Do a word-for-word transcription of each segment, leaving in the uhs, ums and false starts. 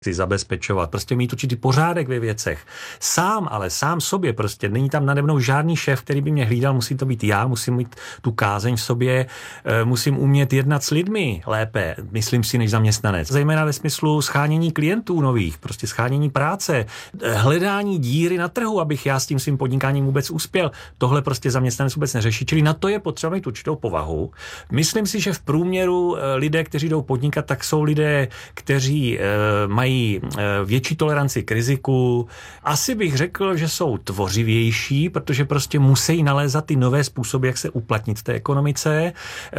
si zabezpečovat, prostě mít určitý pořádek ve věcech. Sám, ale sám sobě prostě, není tam nade mnou žádný šéf, který by mě hlídal, musím to být já, musím mít tu kázeň v sobě, musím umět jednat s lidmi lépe, myslím si, než zaměstnanec. Zejména ve smyslu schánění klientů nových, prostě schánění práce, hledání díry na trhu, abych já s tím svým podnikáním vůbec uspěl. Tohle prostě zaměstnanec vůbec neřeší, čili na to je potřeba mít určitou povahu. Myslím si, že v průměru lidé, kteří jdou podnikat, tak jsou lidé, kteří e, mají větší toleranci k riziku. Asi bych řekl, že jsou tvořivější, protože prostě musí nalézat ty nové způsoby, jak se uplatnit v té ekonomice. E,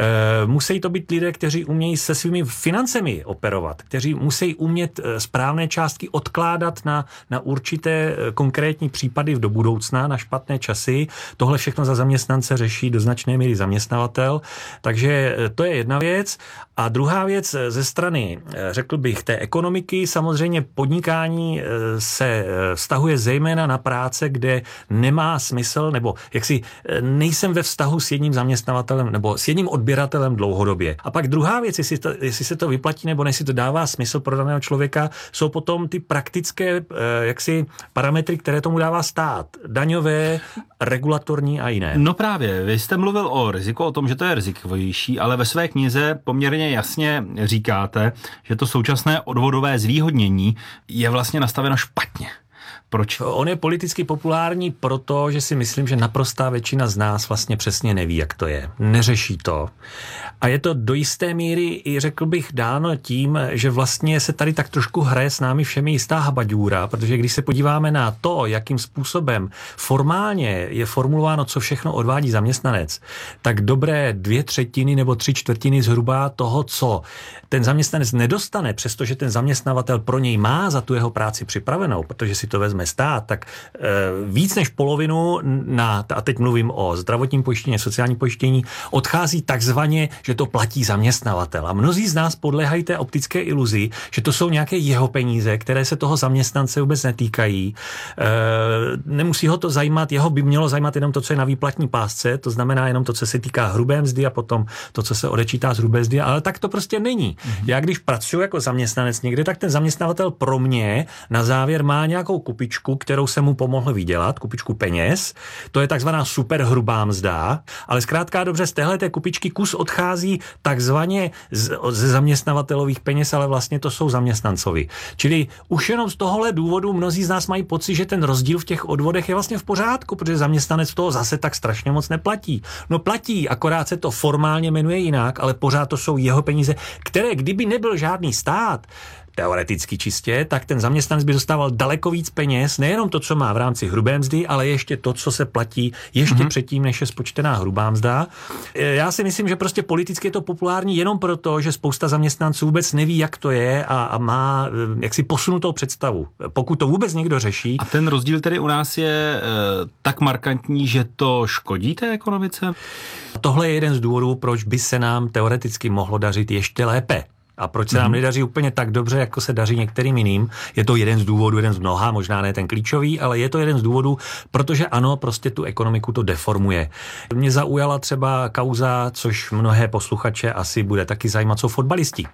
musí to být lidé, kteří umějí se svými financemi operovat, kteří musí umět správné částky odkládat na, na určité konkrétní případy do budoucna, na špatné časy. Tohle všechno za zaměstnance řeší do značné míry zaměstnavatel. Takže to je jedna věc. A druhá věc ze strany, řekl bych, té ekonomiky, samozřejmě podnikání se vztahuje zejména na práce, kde nemá smysl, nebo jaksi nejsem ve vztahu s jedním zaměstnavatelem nebo s jedním odběratelem dlouhodobě. A pak druhá věc, jestli, to, jestli se to vyplatí nebo jestli to dává smysl pro daného člověka, jsou potom ty praktické jaksi parametry, které tomu dává stát. Daňové, regulatorní a jiné. No právě, vy jste mluvil o riziku, o tom, že to je rizikovější, ale ve své knize poměrně jasně říkáte, že to současné odvodové zvýhodnění je vlastně nastaveno špatně. Proč? On je politicky populární proto, že si myslím, že naprostá většina z nás vlastně přesně neví, jak to je. Neřeší to. A je to do jisté míry, i řekl bych, dáno tím, že vlastně se tady tak trošku hraje s námi všemi jistá habaďůra, protože když se podíváme na to, jakým způsobem formálně je formulováno, co všechno odvádí zaměstnanec, tak dobré dvě třetiny nebo tři čtvrtiny zhruba toho, co ten zaměstnanec nedostane, přestože ten zaměstnavatel pro něj má za tu jeho práci připravenou, protože si to vezme stát, tak e, víc než polovinu na, a teď mluvím o zdravotním pojištění, sociálním pojištění, odchází takzvaně, že to platí zaměstnavatel. A mnozí z nás podléhají té optické iluzi, že to jsou nějaké jeho peníze, které se toho zaměstnance vůbec netýkají. E, nemusí ho to zajímat, jeho by mělo zajímat jenom to, co je na výplatní pásce, to znamená jenom to, co se týká hrubé mzdy a potom to, co se odečítá z hrubé mzdy, ale tak to prostě není. Mm-hmm. Já když pracuji jako zaměstnanec někde, tak ten zaměstnavatel pro mě na závěr má nějakou kupičku, kterou jsem mu pomohl vydělat, kupičku peněz. To je takzvaná superhrubá mzda, ale zkrátka dobře z téhleté kupičky kus odchází takzvaně z, ze zaměstnavatelových peněz, ale vlastně to jsou zaměstnancovi. Čili už jenom z tohohle důvodu mnozí z nás mají pocit, že ten rozdíl v těch odvodech je vlastně v pořádku, protože zaměstnanec toho zase tak strašně moc neplatí. No platí, akorát se to formálně jmenuje jinak, ale pořád to jsou jeho peníze, které kdyby nebyl žádný stát, teoreticky čistě, tak ten zaměstnanec by dostával daleko víc peněz, nejenom to, co má v rámci hrubé mzdy, ale ještě to, co se platí ještě mm-hmm. předtím, než je spočtená hrubá mzda. Já si myslím, že prostě politicky je to populární jenom proto, že spousta zaměstnanců vůbec neví, jak to je a, a má jaksi posunutou představu. Pokud to vůbec někdo řeší. A ten rozdíl tedy u nás je e, tak markantní, že to škodí té ekonomice? Tohle je jeden z důvodů, proč by se nám teoreticky mohlo dařit ještě lépe. A proč se nám mm-hmm. nedaří úplně tak dobře, jako se daří některým jiným. Je to jeden z důvodů, jeden z mnoha, možná ne ten klíčový, ale je to jeden z důvodů, protože ano, prostě tu ekonomiku to deformuje. Mě zaujala třeba kauza, což mnohé posluchače asi bude taky zajímat, jsou fotbalisti.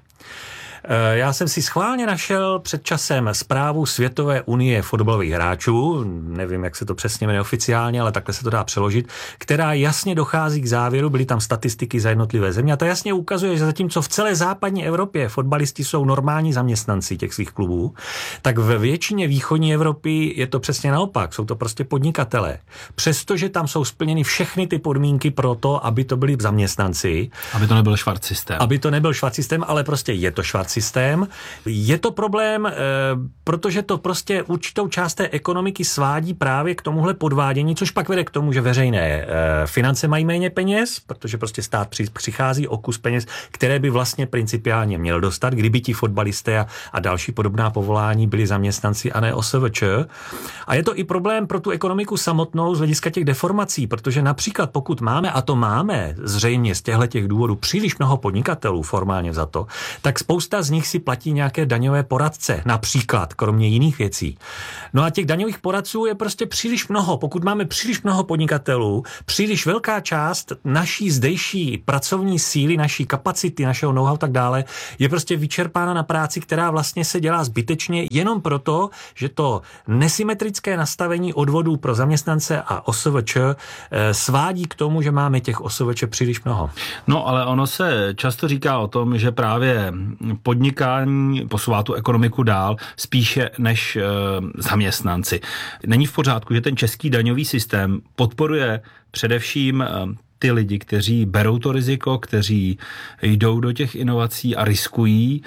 Já jsem si schválně našel před časem zprávu Světové unie fotbalových hráčů, nevím, jak se to přesně jmenuje oficiálně, ale takhle se to dá přeložit, která jasně dochází k závěru, byly tam statistiky za jednotlivé země a to jasně ukazuje, že zatímco v celé západní Evropě fotbalisti jsou normální zaměstnanci těch svých klubů, tak ve většině východní Evropy je to přesně naopak, jsou to prostě podnikatelé. Přestože tam jsou splněny všechny ty podmínky pro to, aby to byli zaměstnanci. Aby to nebyl švart systém. Aby to nebyl švart systém, ale prostě je to švart systém. Je to problém, e, protože to prostě určitou část té ekonomiky svádí právě k tomuhle podvádění, což pak vede k tomu, že veřejné e, finance mají méně peněz, protože prostě stát při, přichází o kus peněz, které by vlastně principiálně měl dostat, kdyby ti fotbalisté a, a další podobná povolání byli zaměstnanci a ne O S V Č. A je to i problém pro tu ekonomiku samotnou z hlediska těch deformací, protože například pokud máme, a to máme zřejmě z těchto těch důvodů příliš mnoho podnikatelů formálně za to, tak spousta spousta z nich si platí nějaké daňové poradce, například, kromě jiných věcí. No a těch daňových poradců je prostě příliš mnoho. Pokud máme příliš mnoho podnikatelů, příliš velká část naší zdejší pracovní síly, naší kapacity, našeho know-how tak dále, je prostě vyčerpána na práci, která vlastně se dělá zbytečně jenom proto, že to nesymetrické nastavení odvodů pro zaměstnance a O S V Č svádí k tomu, že máme těch O S V Č příliš mnoho. No, ale ono se často říká o tom, že právě podnikání posouvá tu ekonomiku dál spíše než e, zaměstnanci. Není v pořádku, že ten český daňový systém podporuje především e, ty lidi, kteří berou to riziko, kteří jdou do těch inovací a riskují,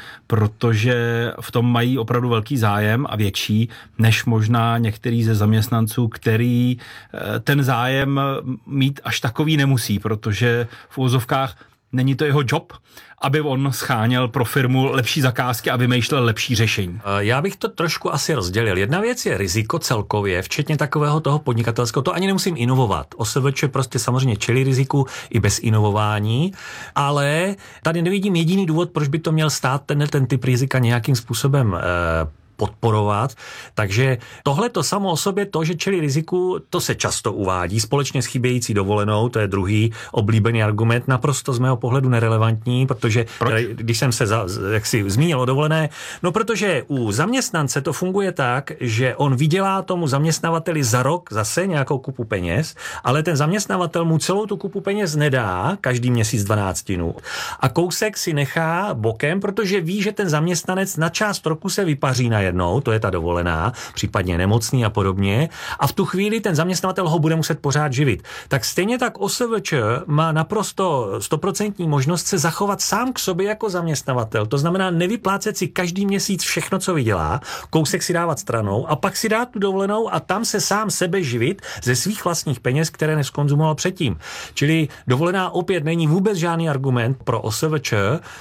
protože v tom mají opravdu velký zájem a větší, než možná některý ze zaměstnanců, který ten zájem mít až takový nemusí, protože v uvozovkách není to jeho job, aby on scháněl pro firmu lepší zakázky a vymýšlel lepší řešení. Já bych to trošku asi rozdělil. Jedna věc je riziko celkově, včetně takového toho podnikatelského, to ani nemusím inovovat. O S V Č prostě samozřejmě čelí riziku i bez inovování, ale tady nevidím jediný důvod, proč by to měl stát ten, ten typ rizika nějakým způsobem eh, podporovat. Takže tohle to samo o sobě, to, že čelí riziku, to se často uvádí společně s chybějící dovolenou, to je druhý oblíbený argument, naprosto z mého pohledu nerelevantní, protože Proč? když jsem se za, jak si zmínil o dovolené, no protože u zaměstnance to funguje tak, že on vydělá tomu zaměstnavateli za rok zase nějakou kupu peněz, ale ten zaměstnavatel mu celou tu kupu peněz nedá každý měsíc dvanáctinu. A kousek si nechá bokem, protože ví, že ten zaměstnanec na část roku se vypaří na jednou, to je ta dovolená, případně nemocný a podobně, a v tu chvíli ten zaměstnavatel ho bude muset pořád živit. Tak stejně tak O S V Č má naprosto stoprocentní možnost se zachovat sám k sobě jako zaměstnavatel. To znamená nevyplácet si každý měsíc všechno, co vydělá, kousek si dávat stranou a pak si dát tu dovolenou a tam se sám sebe živit ze svých vlastních peněz, které neskonzumoval předtím. Čili dovolená opět není vůbec žádný argument pro O S V Č.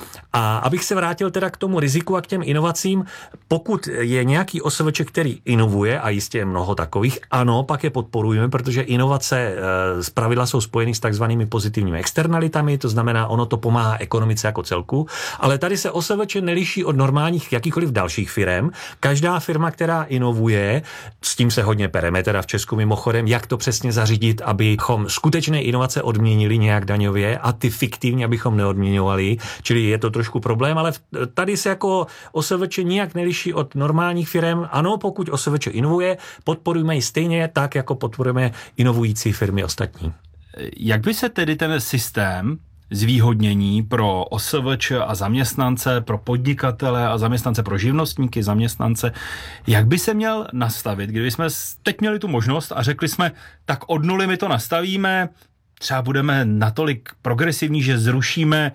A abych se vrátil teda k tomu riziku a k těm inovacím, pokud je nějaký O S V Č, který inovuje, a jistě je mnoho takových, ano, pak je podporujeme, protože inovace e, zpravidla jsou spojeny s takzvanými pozitivními externalitami, to znamená, ono to pomáhá ekonomice jako celku, ale tady se O S V Č neliší od normálních jakýchkoliv dalších firem. Každá firma, která inovuje, s tím se hodně pereme teda v Česku mimochodem, jak to přesně zařídit, abychom skutečné inovace odměnili nějak daňově a ty fiktivně, abychom neodměňovali, čili je to trošku problém, ale tady se jako O S V Č nijak neliší od normálních firem. Ano, pokud O S V Č inovuje, podporujeme ji stejně tak, jako podporujeme inovující firmy ostatní. Jak by se tedy ten systém zvýhodnění pro O S V Č a zaměstnance, pro podnikatele a zaměstnance, pro živnostníky, zaměstnance, jak by se měl nastavit, kdyby jsme teď měli tu možnost a řekli jsme, tak od nuly my to nastavíme, třeba budeme natolik progresivní, že zrušíme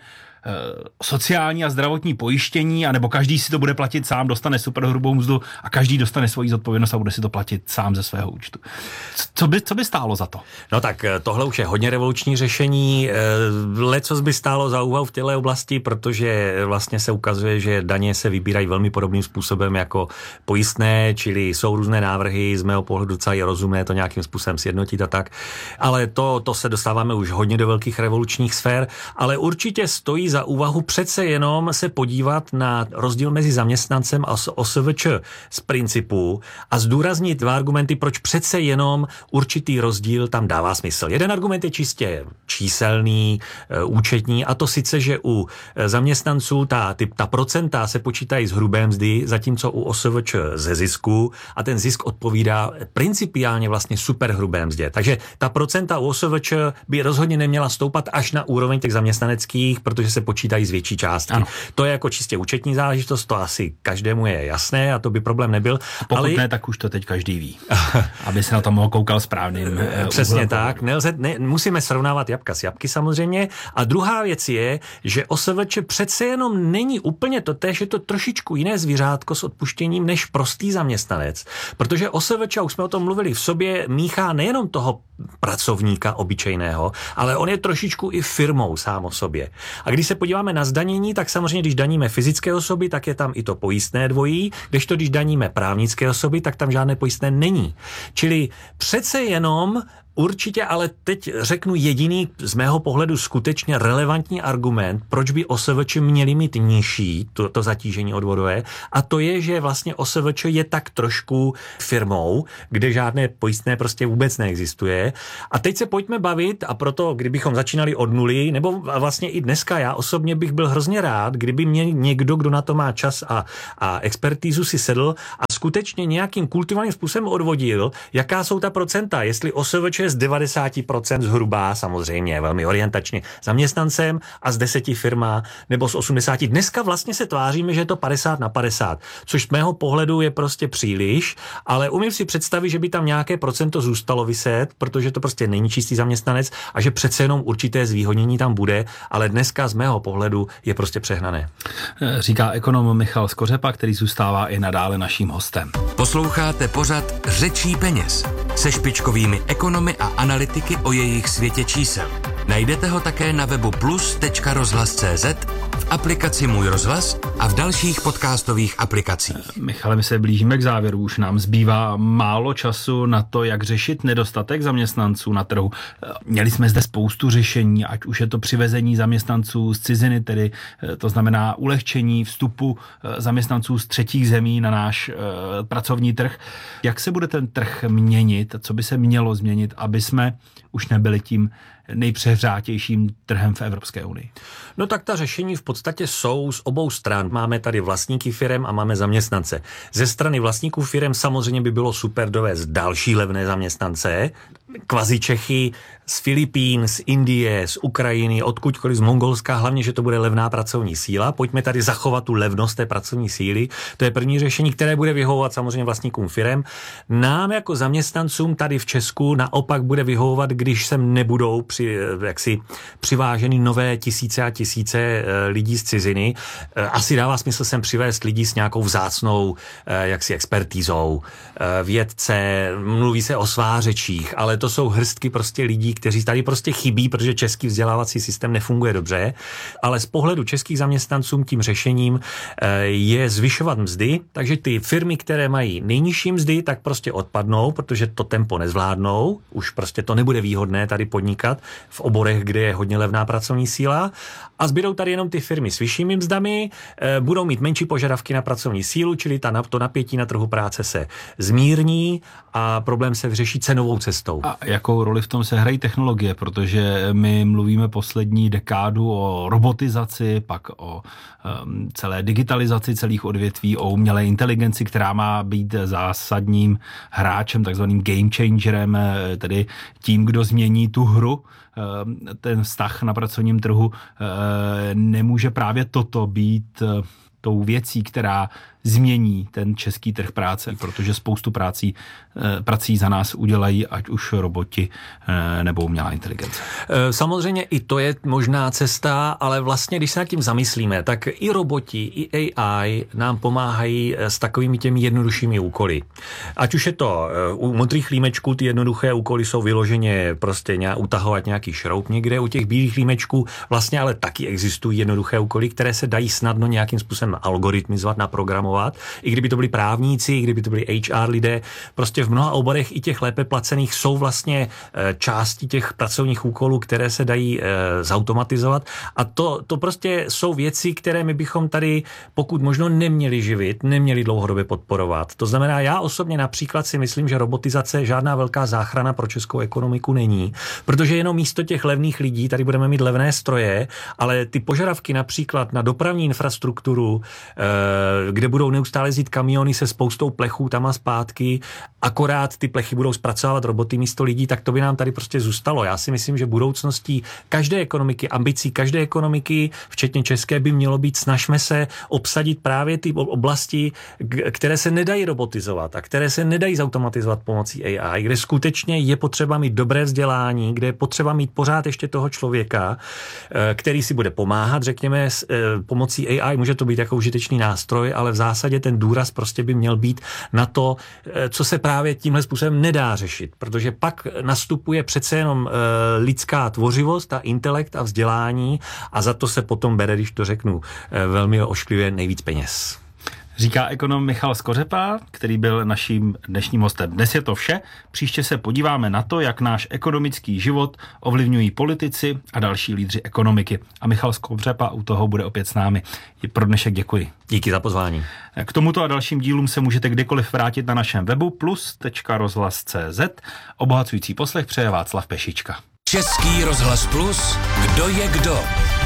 sociální a zdravotní pojištění, anebo každý si to bude platit sám, dostane superhrubou mzdu a každý dostane svoji zodpovědnost a bude si to platit sám ze svého účtu. Co by, co by stálo za to? No tak tohle už je hodně revoluční řešení. Lecos by stálo za úvahu v této oblasti, protože vlastně se ukazuje, že daně se vybírají velmi podobným způsobem jako pojistné, čili jsou různé návrhy, z mého pohledu docela je rozumné to nějakým způsobem sjednotit a tak. Ale to, to se dostáváme už hodně do velkých revolučních sfér, ale určitě stojí za úvahu přece jenom se podívat na rozdíl mezi zaměstnancem a O S V Č z principu a zdůraznit dva argumenty, proč přece jenom určitý rozdíl tam dává smysl. Jeden argument je čistě číselný, účetní, a to sice, že u zaměstnanců ta, ty, ta procenta se počítají z hrubé mzdy, zatímco u O S V Č ze zisku a ten zisk odpovídá principiálně vlastně superhrubé mzdě. Takže ta procenta u O S V Č by rozhodně neměla stoupat až na úroveň těch zaměstnaneckých, protože se počítají z větší částky. Ano. To je jako čistě účetní záležitost, to asi každému je jasné a to by problém nebyl. Pokud ale ne, tak už to teď každý ví. Aby se na to mohl koukal správným. Přesně úhlem. tak. Nelze, ne, musíme srovnávat jabka s jabky samozřejmě. A druhá věc je, že O S V Č přece jenom není úplně totéž, je to trošičku jiné zvířátko s odpuštěním než prostý zaměstnanec. Protože O S V Č, už jsme o tom mluvili, v sobě míchá nejenom toho pracovníka obyčejného, ale on je trošičku i firmou sám o sobě. A když se podíváme na zdanění, tak samozřejmě, když daníme fyzické osoby, tak je tam i to pojistné dvojí, kdežto když daníme právnické osoby, tak tam žádné pojistné není. Čili přece jenom Určitě, ale teď řeknu jediný z mého pohledu skutečně relevantní argument, proč by O S V Č měli mít nižší to, to zatížení odvodové, a to je, že vlastně O S V Č je tak trošku firmou, kde žádné pojistné prostě vůbec neexistuje. A teď se pojďme bavit, a proto, kdybychom začínali od nuly, nebo vlastně i dneska, já osobně bych byl hrozně rád, kdyby mě někdo, kdo na to má čas a, a expertízu, si sedl a skutečně nějakým kultivovaným způsobem odvodil, jaká jsou ta procenta, jestli O S V Č je z devadesát procent zhruba, samozřejmě velmi orientačně zaměstnancem a z deseti firma, nebo z osmdesáti. Dneska vlastně se tváříme, že je to padesát na padesát, což z mého pohledu je prostě příliš, ale umím si představit, že by tam nějaké procento zůstalo viset, protože to prostě není čistý zaměstnanec a že přece jenom určité zvýhodnění tam bude, ale dneska z mého pohledu je prostě přehnané. Říká ekonom Michal Skořepa, který zůstává i nadále naším hostem. Posloucháte pořad Řečí peněz se špičkovými ekonomy a analytiky o jejich světě čísel. Najdete ho také na webu plus tečka rozhlas tečka cé zet, v aplikaci Můj rozhlas a v dalších podcastových aplikacích. Michale, my se blížíme k závěru, už nám zbývá málo času na to, jak řešit nedostatek zaměstnanců na trhu. Měli jsme zde spoustu řešení, ať už je to přivezení zaměstnanců z ciziny, tedy to znamená ulehčení vstupu zaměstnanců z třetích zemí na náš pracovní trh. Jak se bude ten trh měnit, co by se mělo změnit, aby jsme už nebyli tím nejpřehřátějším trhem v Evropské unii? No tak ta řešení v podstatě jsou z obou stran. Máme tady vlastníky firem a máme zaměstnance. Ze strany vlastníků firem samozřejmě by bylo super dovést další levné zaměstnance, kvazi Čechy z Filipín, z Indie, z Ukrajiny, odkudkoliv, z Mongolska, hlavně, že to bude levná pracovní síla. Pojďme tady zachovat tu levnost té pracovní síly. To je první řešení, které bude vyhovovat samozřejmě vlastníkům firem. Nám jako zaměstnancům tady v Česku naopak bude vyhovovat, když sem nebudou při, jaksi, přiváženy nové tisíce a tisíce lidí z ciziny. Asi dává smysl sem přivést lidi s nějakou vzácnou jaksi expertízou, vědce, mluví se o svářečích, ale to jsou hrstky prostě lidí, kteří tady prostě chybí, protože český vzdělávací systém nefunguje dobře, ale z pohledu českých zaměstnanců tím řešením je zvyšovat mzdy, takže ty firmy, které mají nejnižší mzdy, tak prostě odpadnou, protože to tempo nezvládnou, už prostě to nebude výhodné tady podnikat v oborech, kde je hodně levná pracovní síla, a zbydou tady jenom ty firmy s vyššími mzdami, budou mít menší požadavky na pracovní sílu, čili ta, to napětí na trhu práce se zmírní a problém se vyřeší cenovou cestou. A jakou roli v tom se hrají technologie, protože my mluvíme poslední dekádu o robotizaci, pak o um, celé digitalizaci celých odvětví, o umělé inteligenci, která má být zásadním hráčem, takzvaným game changerem, tedy tím, kdo změní tu hru, ten vztah na pracovním trhu. Nemůže právě toto být tou věcí, která změní ten český trh práce, protože spoustu prací, prací za nás udělají ať už roboti nebo umělá inteligence. Samozřejmě i to je možná cesta, ale vlastně, když se nad tím zamyslíme, tak i roboti, i A I nám pomáhají s takovými těmi jednoduššími úkoly. Ať už je to u modrých límečků, ty jednoduché úkoly jsou vyloženě prostě nějak, utahovat nějaký šroub někde, u těch bílých límečků vlastně ale taky existují jednoduché úkoly, které se dají snadno nějakým způsobem algoritmizovat, naprogramovat. I kdyby to byli právníci, i kdyby to byli H R lidé, prostě v mnoha oborech i těch lépe placených jsou vlastně části těch pracovních úkolů, které se dají zautomatizovat. A to, to prostě jsou věci, které my bychom tady, pokud možno, neměli živit, neměli dlouhodobě podporovat. To znamená, já osobně například si myslím, že robotizace žádná velká záchrana pro českou ekonomiku není, protože jenom místo těch levných lidí tady budeme mít levné stroje, ale ty požadavky například na dopravní infrastrukturu, kde budou neustále jezdit kamiony se spoustou plechů tam a zpátky, akorát ty plechy budou zpracovávat roboty místo lidí, tak to by nám tady prostě zůstalo. Já si myslím, že budoucností každé ekonomiky, ambicí každé ekonomiky, včetně české, by mělo být, snažme se obsadit právě ty oblasti, které se nedají robotizovat a které se nedají zautomatizovat pomocí A I, kde skutečně je potřeba mít dobré vzdělání, kde je potřeba mít pořád ještě toho člověka, který si bude pomáhat, řekněme, s pomocí A I. Může to být jako užitečný nástroj, ale v zásadě ten důraz prostě by měl být na to, co se právě tímhle způsobem nedá řešit, protože pak nastupuje přece jenom lidská tvořivost a intelekt a vzdělání a za to se potom bere, když to řeknu velmi ošklivě, nejvíc peněz. Říká ekonom Michal Skořepa, který byl naším dnešním hostem. Dnes je to vše. Příště se podíváme na to, jak náš ekonomický život ovlivňují politici a další lídři ekonomiky. A Michal Skořepa u toho bude opět s námi. Pro dnešek děkuji. Díky za pozvání. K tomuto a dalším dílům se můžete kdykoliv vrátit na našem webu plus tečka rozhlas tečka cé zet. Obohacující poslech přeje Václav Pešička. Český rozhlas plus, kdo je kdo?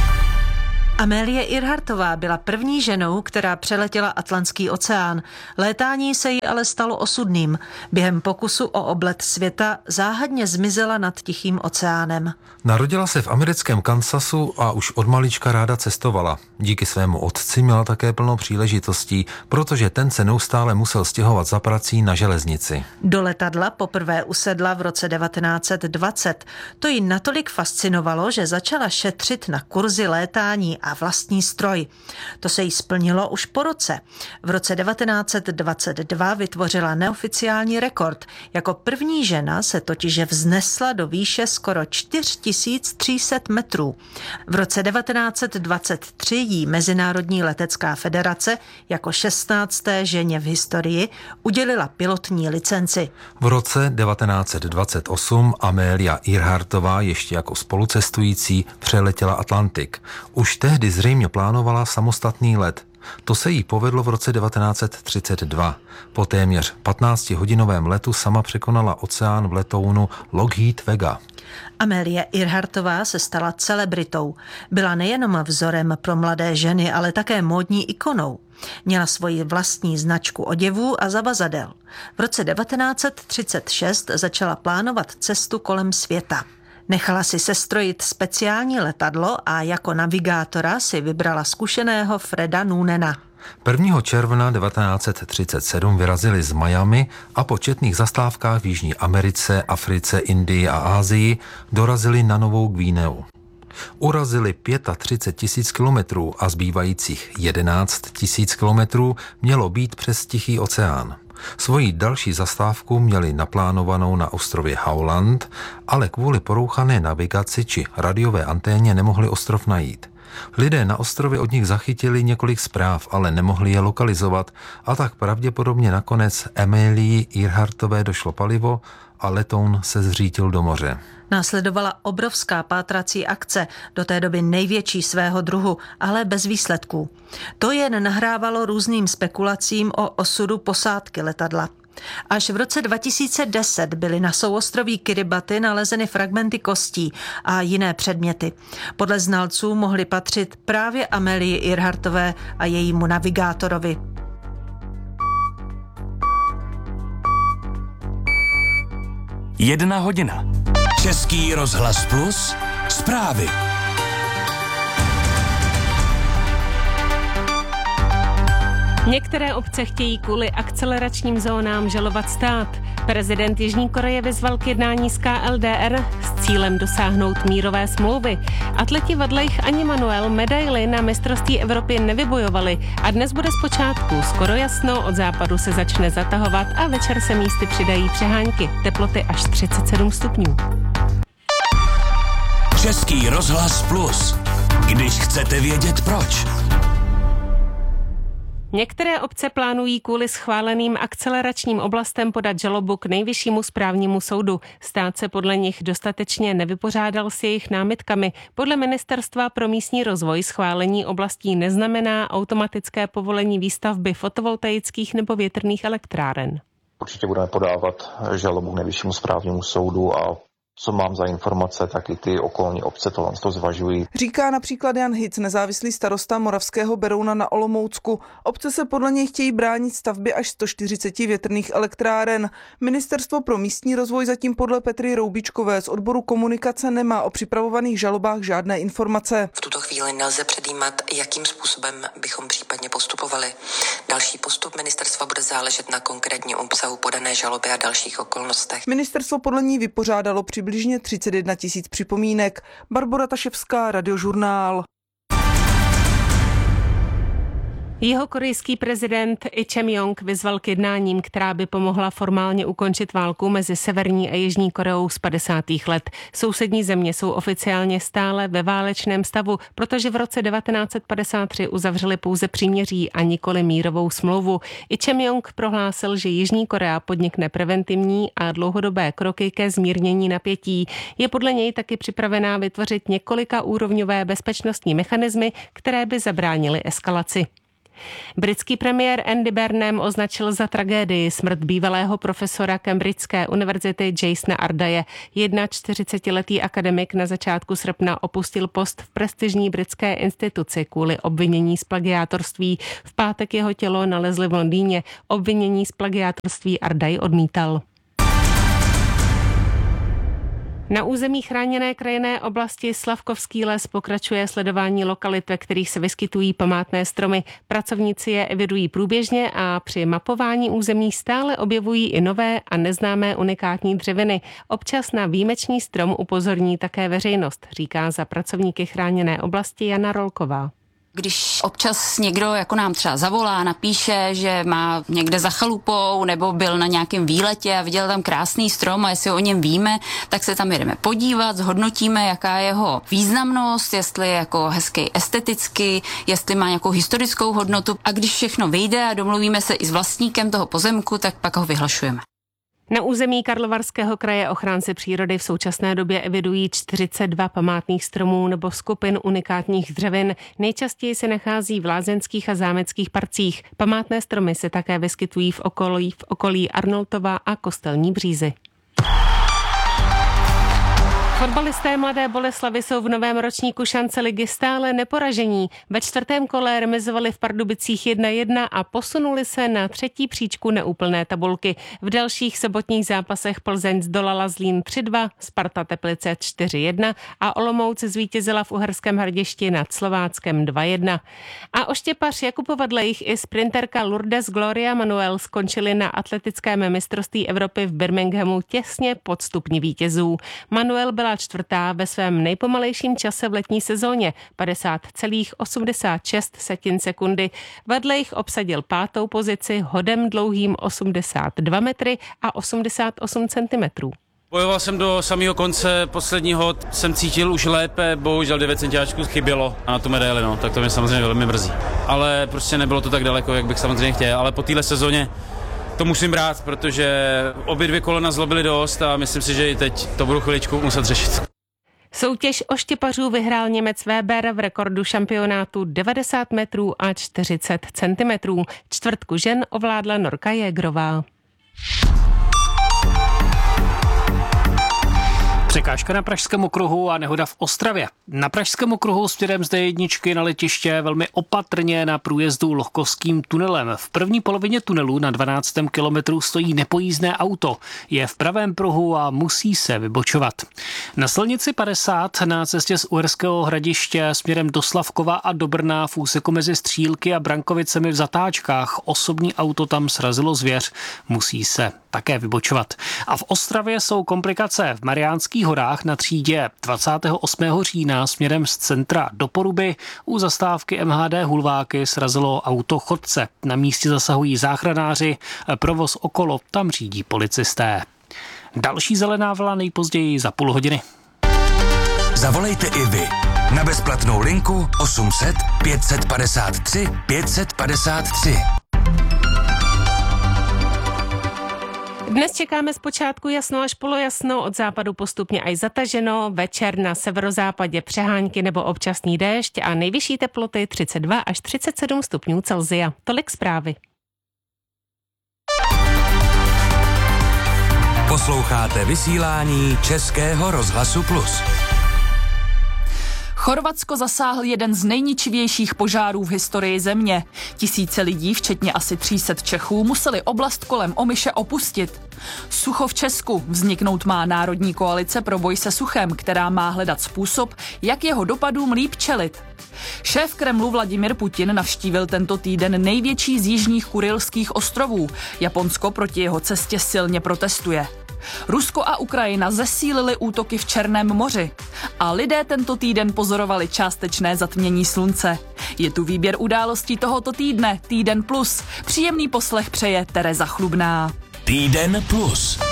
Amélie Earhartová byla první ženou, která přeletěla Atlantský oceán. Létání se jí ale stalo osudným. Během pokusu o oblet světa záhadně zmizela nad Tichým oceánem. Narodila se v americkém Kansasu a už od malička ráda cestovala. Díky svému otci měla také plno příležitostí, protože ten se neustále musel stěhovat za prací na železnici. Do letadla poprvé usedla v roce devatenáct set dvacet. To ji natolik fascinovalo, že začala šetřit na kurzy létání a vlastní stroj. To se jí splnilo už po roce. V roce devatenáct set dvacet dva vytvořila neoficiální rekord. Jako první žena se totiž vznesla do výše skoro čtyři tisíce tři sta metrů. V roce devatenáct set dvacet tři jí Mezinárodní letecká federace jako šestnácté ženě v historii udělila pilotní licenci. V roce devatenáct set dvacet osm Amélia Earhartová ještě jako spolucestující přeletěla Atlantik. Už tehdy zřejmě plánovala samostatný let. To se jí povedlo v roce devatenáct set třicet dva. Po téměř patnáctihodinovém letu sama překonala oceán v letounu Lockheed Vega. Amélie Earhartová se stala celebritou. Byla nejenom vzorem pro mladé ženy, ale také módní ikonou. Měla svoji vlastní značku oděvů a zavazadel. V roce devatenáct set třicet šest začala plánovat cestu kolem světa. Nechala si sestrojit speciální letadlo a jako navigátora si vybrala zkušeného Freda Noonena. prvního června devatenáct set třicet sedm vyrazili z Miami a po četných zastávkách v Jižní Americe, Africe, Indii a Asii dorazili na Novou Guineu. Urazili třicet pět tisíc kilometrů a zbývajících jedenáct tisíc kilometrů mělo být přes Tichý oceán. Svoji další zastávku měli naplánovanou na ostrově Howland, ale kvůli porouchané navigaci či radiové anténě nemohli ostrov najít. Lidé na ostrově od nich zachytili několik zpráv, ale nemohli je lokalizovat a tak pravděpodobně nakonec Amélie Earhartové došlo palivo a letoun se zřítil do moře. Následovala obrovská pátrací akce, do té doby největší svého druhu, ale bez výsledků. To jen nahrávalo různým spekulacím o osudu posádky letadla. Až v roce dva tisíce deset byly na souostroví Kiribati nalezeny fragmenty kostí a jiné předměty. Podle znalců mohly patřit právě Amélie Earhartové a jejímu navigátorovi. Jedna hodina. Český rozhlas plus. Zprávy. Některé obce chtějí kvůli akceleračním zónám žalovat stát. Prezident Jižní Koreje vyzval k jednání s K L D R s cílem dosáhnout mírové smlouvy. Atleti Vadlejch ani Manuel medaily na mistrovství Evropy nevybojovali a dnes bude zpočátku skoro jasno, od západu se začne zatahovat a večer se místy přidají přehánky. Teploty až třicet sedm stupňů. Český rozhlas plus. Když chcete vědět proč. Některé obce plánují kvůli schváleným akceleračním oblastem podat žalobu k Nejvyššímu správnímu soudu. Stát se podle nich dostatečně nevypořádal s jejich námitkami. Podle Ministerstva pro místní rozvoj schválení oblastí neznamená automatické povolení výstavby fotovoltaických nebo větrných elektráren. Určitě budeme podávat žalobu k Nejvyššímu správnímu soudu a co mám za informace, tak i ty okolní obce to, to zvažují. Říká například Jan Hic, nezávislý starosta Moravského Berouna na Olomoucku. Obce se podle něj chtějí bránit stavbě až sto čtyřicet větrných elektráren. Ministerstvo pro místní rozvoj zatím podle Petry Roubičkové z odboru komunikace nemá o připravovaných žalobách žádné informace. V tuto chvíli nelze předjímat, jakým způsobem bychom případně postupovali. Další postup ministerstva bude záležet na konkrétním obsahu podané žaloby a dalších okolnostech. Ministerstvo podle ní vypořádalo přibližně třicet jedna tisíc připomínek. Barbora Taševská, Radiožurnál. Jihokorejský prezident Lee Jae-myung vyzval k jednáním, která by pomohla formálně ukončit válku mezi Severní a Jižní Koreou z padesátých let. Sousední země jsou oficiálně stále ve válečném stavu, protože v roce devatenáct set padesát tři uzavřeli pouze příměří a nikoli mírovou smlouvu. Lee Jae-myung prohlásil, že Jižní Korea podnikne preventivní a dlouhodobé kroky ke zmírnění napětí. Je podle něj taky připravená vytvořit několika úrovňové bezpečnostní mechanismy, které by zabránily eskalaci. Britský premiér Andy Burnham označil za tragédii smrt bývalého profesora Cambridgeské univerzity Jasona Ardaye. čtyřicetiletý akademik na začátku srpna opustil post v prestižní britské instituci kvůli obvinění z plagiátorství. V pátek jeho tělo nalezli v Londýně. Obvinění z plagiátorství Ardaye odmítal. Na území chráněné krajinné oblasti Slavkovský les pokračuje sledování lokalit, ve kterých se vyskytují památné stromy. Pracovníci je evidují průběžně a při mapování území stále objevují i nové a neznámé unikátní dřeviny. Občas na výjimečný strom upozorní také veřejnost, říká za pracovníky chráněné oblasti Jana Rolková. Když občas někdo jako nám třeba zavolá, napíše, že má někde za chalupou nebo byl na nějakém výletě a viděl tam krásný strom a jestli o něm víme, tak se tam jdeme podívat, zhodnotíme, jaká je jeho významnost, jestli je jako hezký esteticky, jestli má nějakou historickou hodnotu a když všechno vyjde a domluvíme se i s vlastníkem toho pozemku, tak pak ho vyhlašujeme. Na území Karlovarského kraje ochránci přírody v současné době evidují čtyřicet dva památných stromů nebo skupin unikátních dřevin. Nejčastěji se nachází v lázeňských a zámeckých parcích. Památné stromy se také vyskytují v okolí, v okolí Arnoldtova a Kostelní Břízy. Fotbalisté Mladé Boleslavi jsou v novém ročníku šance ligy stále neporažení. Ve čtvrtém kole remizovali v Pardubicích jedna jedna a posunuli se na třetí příčku neúplné tabulky. V dalších sobotních zápasech Plzeň zdolala Zlín tři dva, Sparta Teplice čtyři jedna a Olomouc zvítězila v Uherském Hradišti nad Slováckem dva jedna. A oštěpař Jakub Vadlejch i sprinterka Lourdes Gloria Manuel skončili na atletickém mistrovství Evropy v Birminghamu těsně pod stupni vítězů. Manuel byla čtvrtá ve svém nejpomalejším čase v letní sezóně padesát celá osmdesát šest sekundy. Vadlejch obsadil pátou pozici hodem dlouhým osmdesát dva metry a osmdesát osm centimetrů. Bojoval jsem do samého konce, poslední hod jsem cítil už lépe, bohužel devět centiáčků chybělo na tu medaili, no, tak to mě samozřejmě velmi mrzí. Ale prostě nebylo to tak daleko, jak bych samozřejmě chtěl, ale po téhle sezóně to musím brát, protože obě dvě kolena zlobily dost a myslím si, že i teď to budu chviličku muset řešit. Soutěž oštěpařů vyhrál Němec Weber v rekordu šampionátu devadesát metrů a čtyřicet centimetrů. Čtvrtku žen ovládla Norka Jägerová. Překážka na Pražském okruhu a nehoda v Ostravě. Na Pražském okruhu směrem z D jedna na letiště velmi opatrně na průjezdu Lohkovským tunelem. V první polovině tunelu na dvanáctém kilometru stojí nepojízdné auto. Je v pravém pruhu a musí se vybočovat. Na silnici padesát na cestě z Uherského Hradiště směrem do Slavkova a do Brna v úseku mezi Střílky a Brankovicemi v zatáčkách osobní auto tam srazilo zvěř. Musí se také vybočovat. A v Ostravě jsou komplikace v Mariánských horách na třídě dvacátého osmého října směrem z centra do Poruby. U zastávky M H D Hulváky srazilo auto chodce. Na místě zasahují záchranáři, provoz okolo tam řídí policisté. Další zelená vlna nejpozději za půl hodiny. Zavolejte i vy na bezplatnou linku osm set pět set padesát tři pět set padesát tři. Dnes čekáme zpočátku jasno až polojasno, od západu postupně až zataženo, večer na severozápadě přehánky nebo občasný déšť a nejvyšší teploty třicet dva až třicet sedm stupňů Celsia. Tolik zprávy. Posloucháte vysílání Českého rozhlasu Plus. Chorvatsko zasáhl jeden z nejničivějších požárů v historii země. Tisíce lidí, včetně asi tří set Čechů, museli oblast kolem Omiše opustit. Sucho v Česku. Vzniknout má Národní koalice pro boj se suchem, která má hledat způsob, jak jeho dopadům líp čelit. Šéf Kremlu Vladimir Putin navštívil tento týden největší z jižních Kurilských ostrovů. Japonsko proti jeho cestě silně protestuje. Rusko a Ukrajina zesílily útoky v Černém moři a lidé tento týden pozorovali částečné zatmění slunce. Je tu výběr událostí tohoto týdne, Týden plus. Příjemný poslech přeje Tereza Chlubná. Týden plus.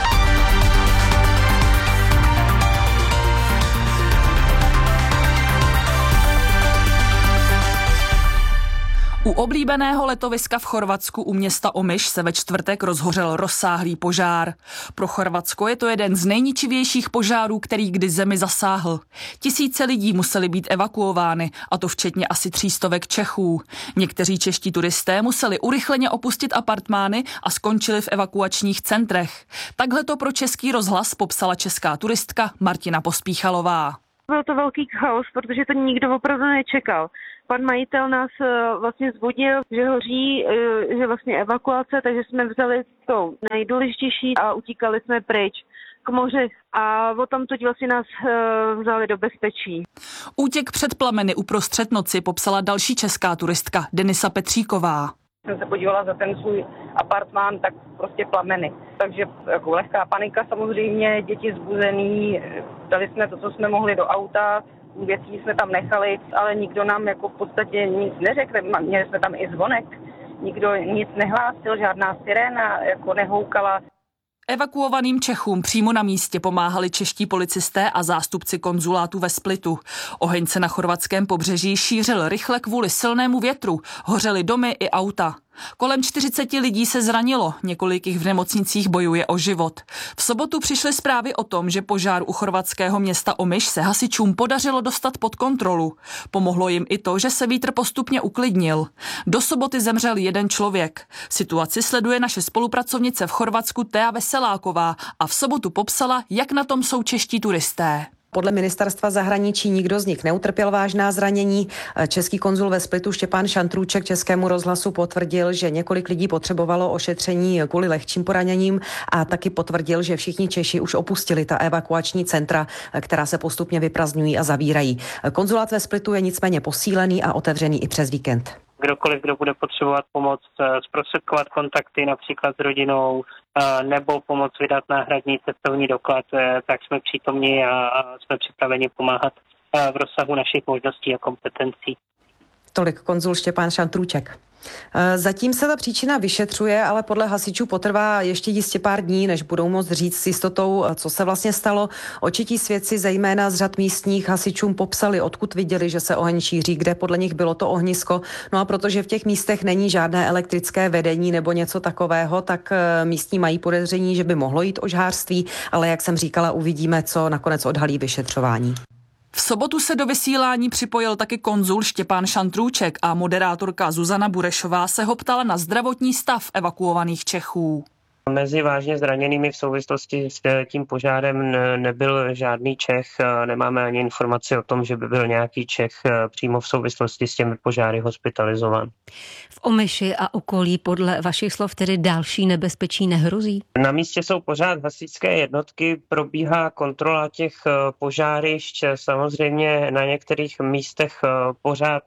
U oblíbeného letoviska v Chorvatsku u města Omiš se ve čtvrtek rozhořel rozsáhlý požár. Pro Chorvatsko je to jeden z nejničivějších požárů, který kdy zemi zasáhl. Tisíce lidí museli být evakuovány, a to včetně asi třístovek Čechů. Někteří čeští turisté museli urychleně opustit apartmány a skončili v evakuačních centrech. Takhle to pro Český rozhlas popsala česká turistka Martina Pospíchalová. Byl to velký chaos, protože to nikdo opravdu nečekal. Pan majitel nás vlastně zbudil, že hoří, že vlastně evakuace, takže jsme vzali to nejdůležitější a utíkali jsme pryč k moři a odtamtud vlastně nás vzali do bezpečí. Útěk před plameny uprostřed noci popsala další česká turistka Denisa Petříková. Jsem se podívala za ten svůj apartmán, tak prostě plameny. Takže jako lehká panika samozřejmě, děti zbuzený, dali jsme to, co jsme mohli do auta, věcí jsme tam nechali, ale nikdo nám jako v podstatě nic neřekl. Měli jsme tam i zvonek, nikdo nic nehlásil, žádná siréna jako nehoukala. Evakuovaným Čechům přímo na místě pomáhali čeští policisté a zástupci konzulátu ve Splitu. Oheň se na chorvatském pobřeží šířil rychle kvůli silnému větru, hořely domy i auta. Kolem čtyřicet lidí se zranilo, několik jich v nemocnicích bojuje o život. V sobotu přišly zprávy o tom, že požár u chorvatského města Omiš se hasičům podařilo dostat pod kontrolu. Pomohlo jim i to, že se vítr postupně uklidnil. Do soboty zemřel jeden člověk. Situaci sleduje naše spolupracovnice v Chorvatsku Thea Veseláková a v sobotu popsala, jak na tom jsou čeští turisté. Podle ministerstva zahraničí nikdo z nich neutrpěl vážná zranění. Český konzul ve Splitu Štěpán Šantrůček Českému rozhlasu potvrdil, že několik lidí potřebovalo ošetření kvůli lehčím poraněním a taky potvrdil, že všichni Češi už opustili ta evakuační centra, která se postupně vyprazdňují a zavírají. Konzulát ve Splitu je nicméně posílený a otevřený i přes víkend. Kdokoliv, kdo bude potřebovat pomoc zprostředkovat kontakty například s rodinou nebo pomoc vydat náhradní cestovní doklad, tak jsme přítomní a jsme připraveni pomáhat v rozsahu našich možností a kompetencí. Tolik konzul Štěpán Šantrůček. Zatím se ta příčina vyšetřuje, ale podle hasičů potrvá ještě jistě pár dní, než budou moct říct s jistotou, co se vlastně stalo. Očití svědci zejména z řad místních hasičům popsali, odkud viděli, že se oheň šíří, kde podle nich bylo to ohnisko. No a protože v těch místech není žádné elektrické vedení nebo něco takového, tak místní mají podezření, že by mohlo jít o žhářství, ale jak jsem říkala, uvidíme, co nakonec odhalí vyšetřování. V sobotu se do vysílání připojil taky konzul Štěpán Šantrůček a moderátorka Zuzana Burešová se ho ptala na zdravotní stav evakuovaných Čechů. Mezi vážně zraněnými v souvislosti s tím požárem nebyl žádný Čech. Nemáme ani informaci o tom, že by byl nějaký Čech přímo v souvislosti s těmi požáry hospitalizován. V Omiši a okolí podle vašich slov tedy další nebezpečí nehrozí? Na místě jsou pořád hasičské jednotky, probíhá kontrola těch požárišť. Samozřejmě na některých místech pořád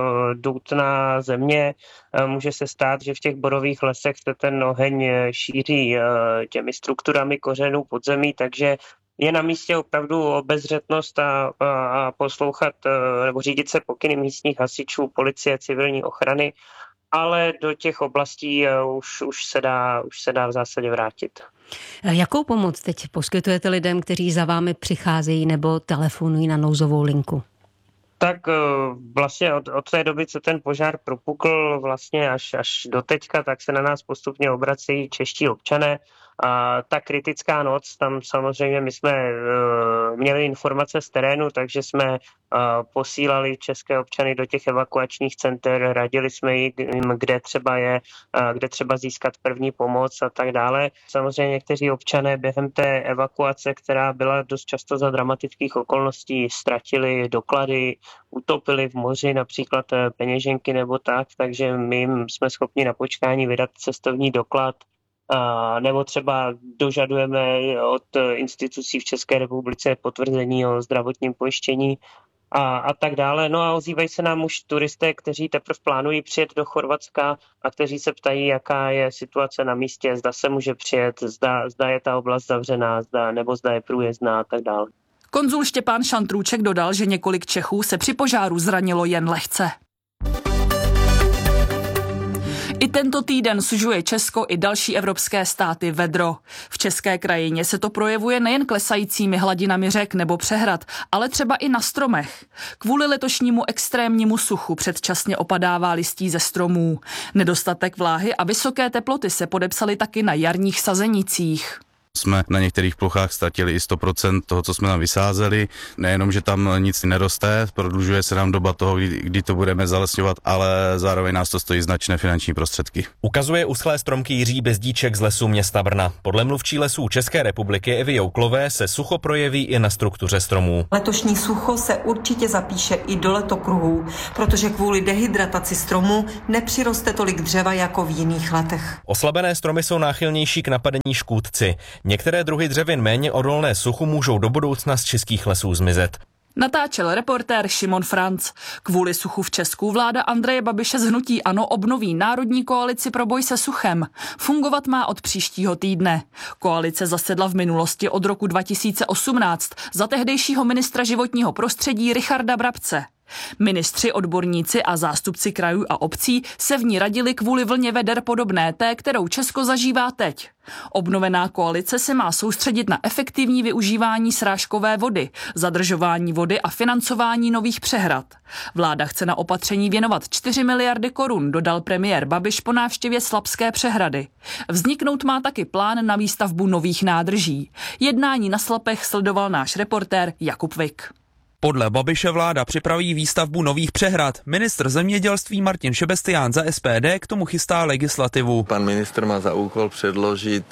doutná země. Může se stát, že v těch borových lesech se ten oheň šíří těmi strukturami kořenů podzemí, takže je na místě opravdu obezřetnost a, a, a poslouchat nebo řídit se pokyny místních hasičů, policie, civilní ochrany, ale do těch oblastí už, už, se dá, už se dá v zásadě vrátit. Jakou pomoc teď poskytujete lidem, kteří za vámi přicházejí nebo telefonují na nouzovou linku? Tak vlastně od, od té doby, co ten požár propukl vlastně až, až do teďka, tak se na nás postupně obrací čeští občané. A ta kritická noc, tam samozřejmě my jsme uh, měli informace z terénu, takže jsme uh, posílali české občany do těch evakuačních center, radili jsme jim, kde třeba je, uh, kde třeba získat první pomoc a tak dále. Samozřejmě někteří občané během té evakuace, která byla dost často za dramatických okolností, ztratili doklady, utopili v moři například peněženky nebo tak, takže my jim jsme schopni na počkání vydat cestovní doklad. A nebo třeba dožadujeme od institucí v České republice potvrzení o zdravotním pojištění a, a tak dále. No a ozývají se nám už turisté, kteří teprve plánují přijet do Chorvatska a kteří se ptají, jaká je situace na místě, zda se může přijet, zda, zda je ta oblast zavřená, zda, nebo zda je průjezdná a tak dále. Konzul Štěpán Šantrůček dodal, že několik Čechů se při požáru zranilo jen lehce. I tento týden sužuje Česko i další evropské státy vedro. V české krajině se to projevuje nejen klesajícími hladinami řek nebo přehrad, ale třeba i na stromech. Kvůli letošnímu extrémnímu suchu předčasně opadává listí ze stromů. Nedostatek vláhy a vysoké teploty se podepsaly taky na jarních sazenicích. Jsme na některých plochách ztratili i sto procent toho, co jsme tam vysázeli. Nejenom, že tam nic neroste, prodlužuje se nám doba toho, kdy, kdy to budeme zalesňovat, ale zároveň nás to stojí značné finanční prostředky. Ukazuje uschlé stromky Jiří Bezdíček z Lesů města Brna. Podle mluvčí Lesů České republiky Evy Jouklové se sucho projeví i na struktuře stromů. Letošní sucho se určitě zapíše i do letokruhů, protože kvůli dehydrataci stromů nepřiroste tolik dřeva jako v jiných letech. Oslabené stromy jsou náchylnější k napadení škůdci. Některé druhy dřevin méně odolné suchu můžou do budoucna z českých lesů zmizet. Natáčel reportér Šimon Franc. Kvůli suchu v Česku vláda Andreje Babiše z hnutí ANO obnoví Národní koalici pro boj se suchem. Fungovat má od příštího týdne. Koalice zasedla v minulosti od roku dva tisíce osmnáct za tehdejšího ministra životního prostředí Richarda Brabce. Ministři, odborníci a zástupci krajů a obcí se v ní radili kvůli vlně veder podobné té, kterou Česko zažívá teď. Obnovená koalice se má soustředit na efektivní využívání srážkové vody, zadržování vody a financování nových přehrad. Vláda chce na opatření věnovat čtyři miliardy korun, dodal premiér Babiš po návštěvě Slapské přehrady. Vzniknout má taky plán na výstavbu nových nádrží. Jednání na Slapech sledoval náš reportér Jakub Vik. Podle Babiše vláda připraví výstavbu nových přehrad. Ministr zemědělství Martin Šebestián za S P D k tomu chystá legislativu. Pan ministr má za úkol předložit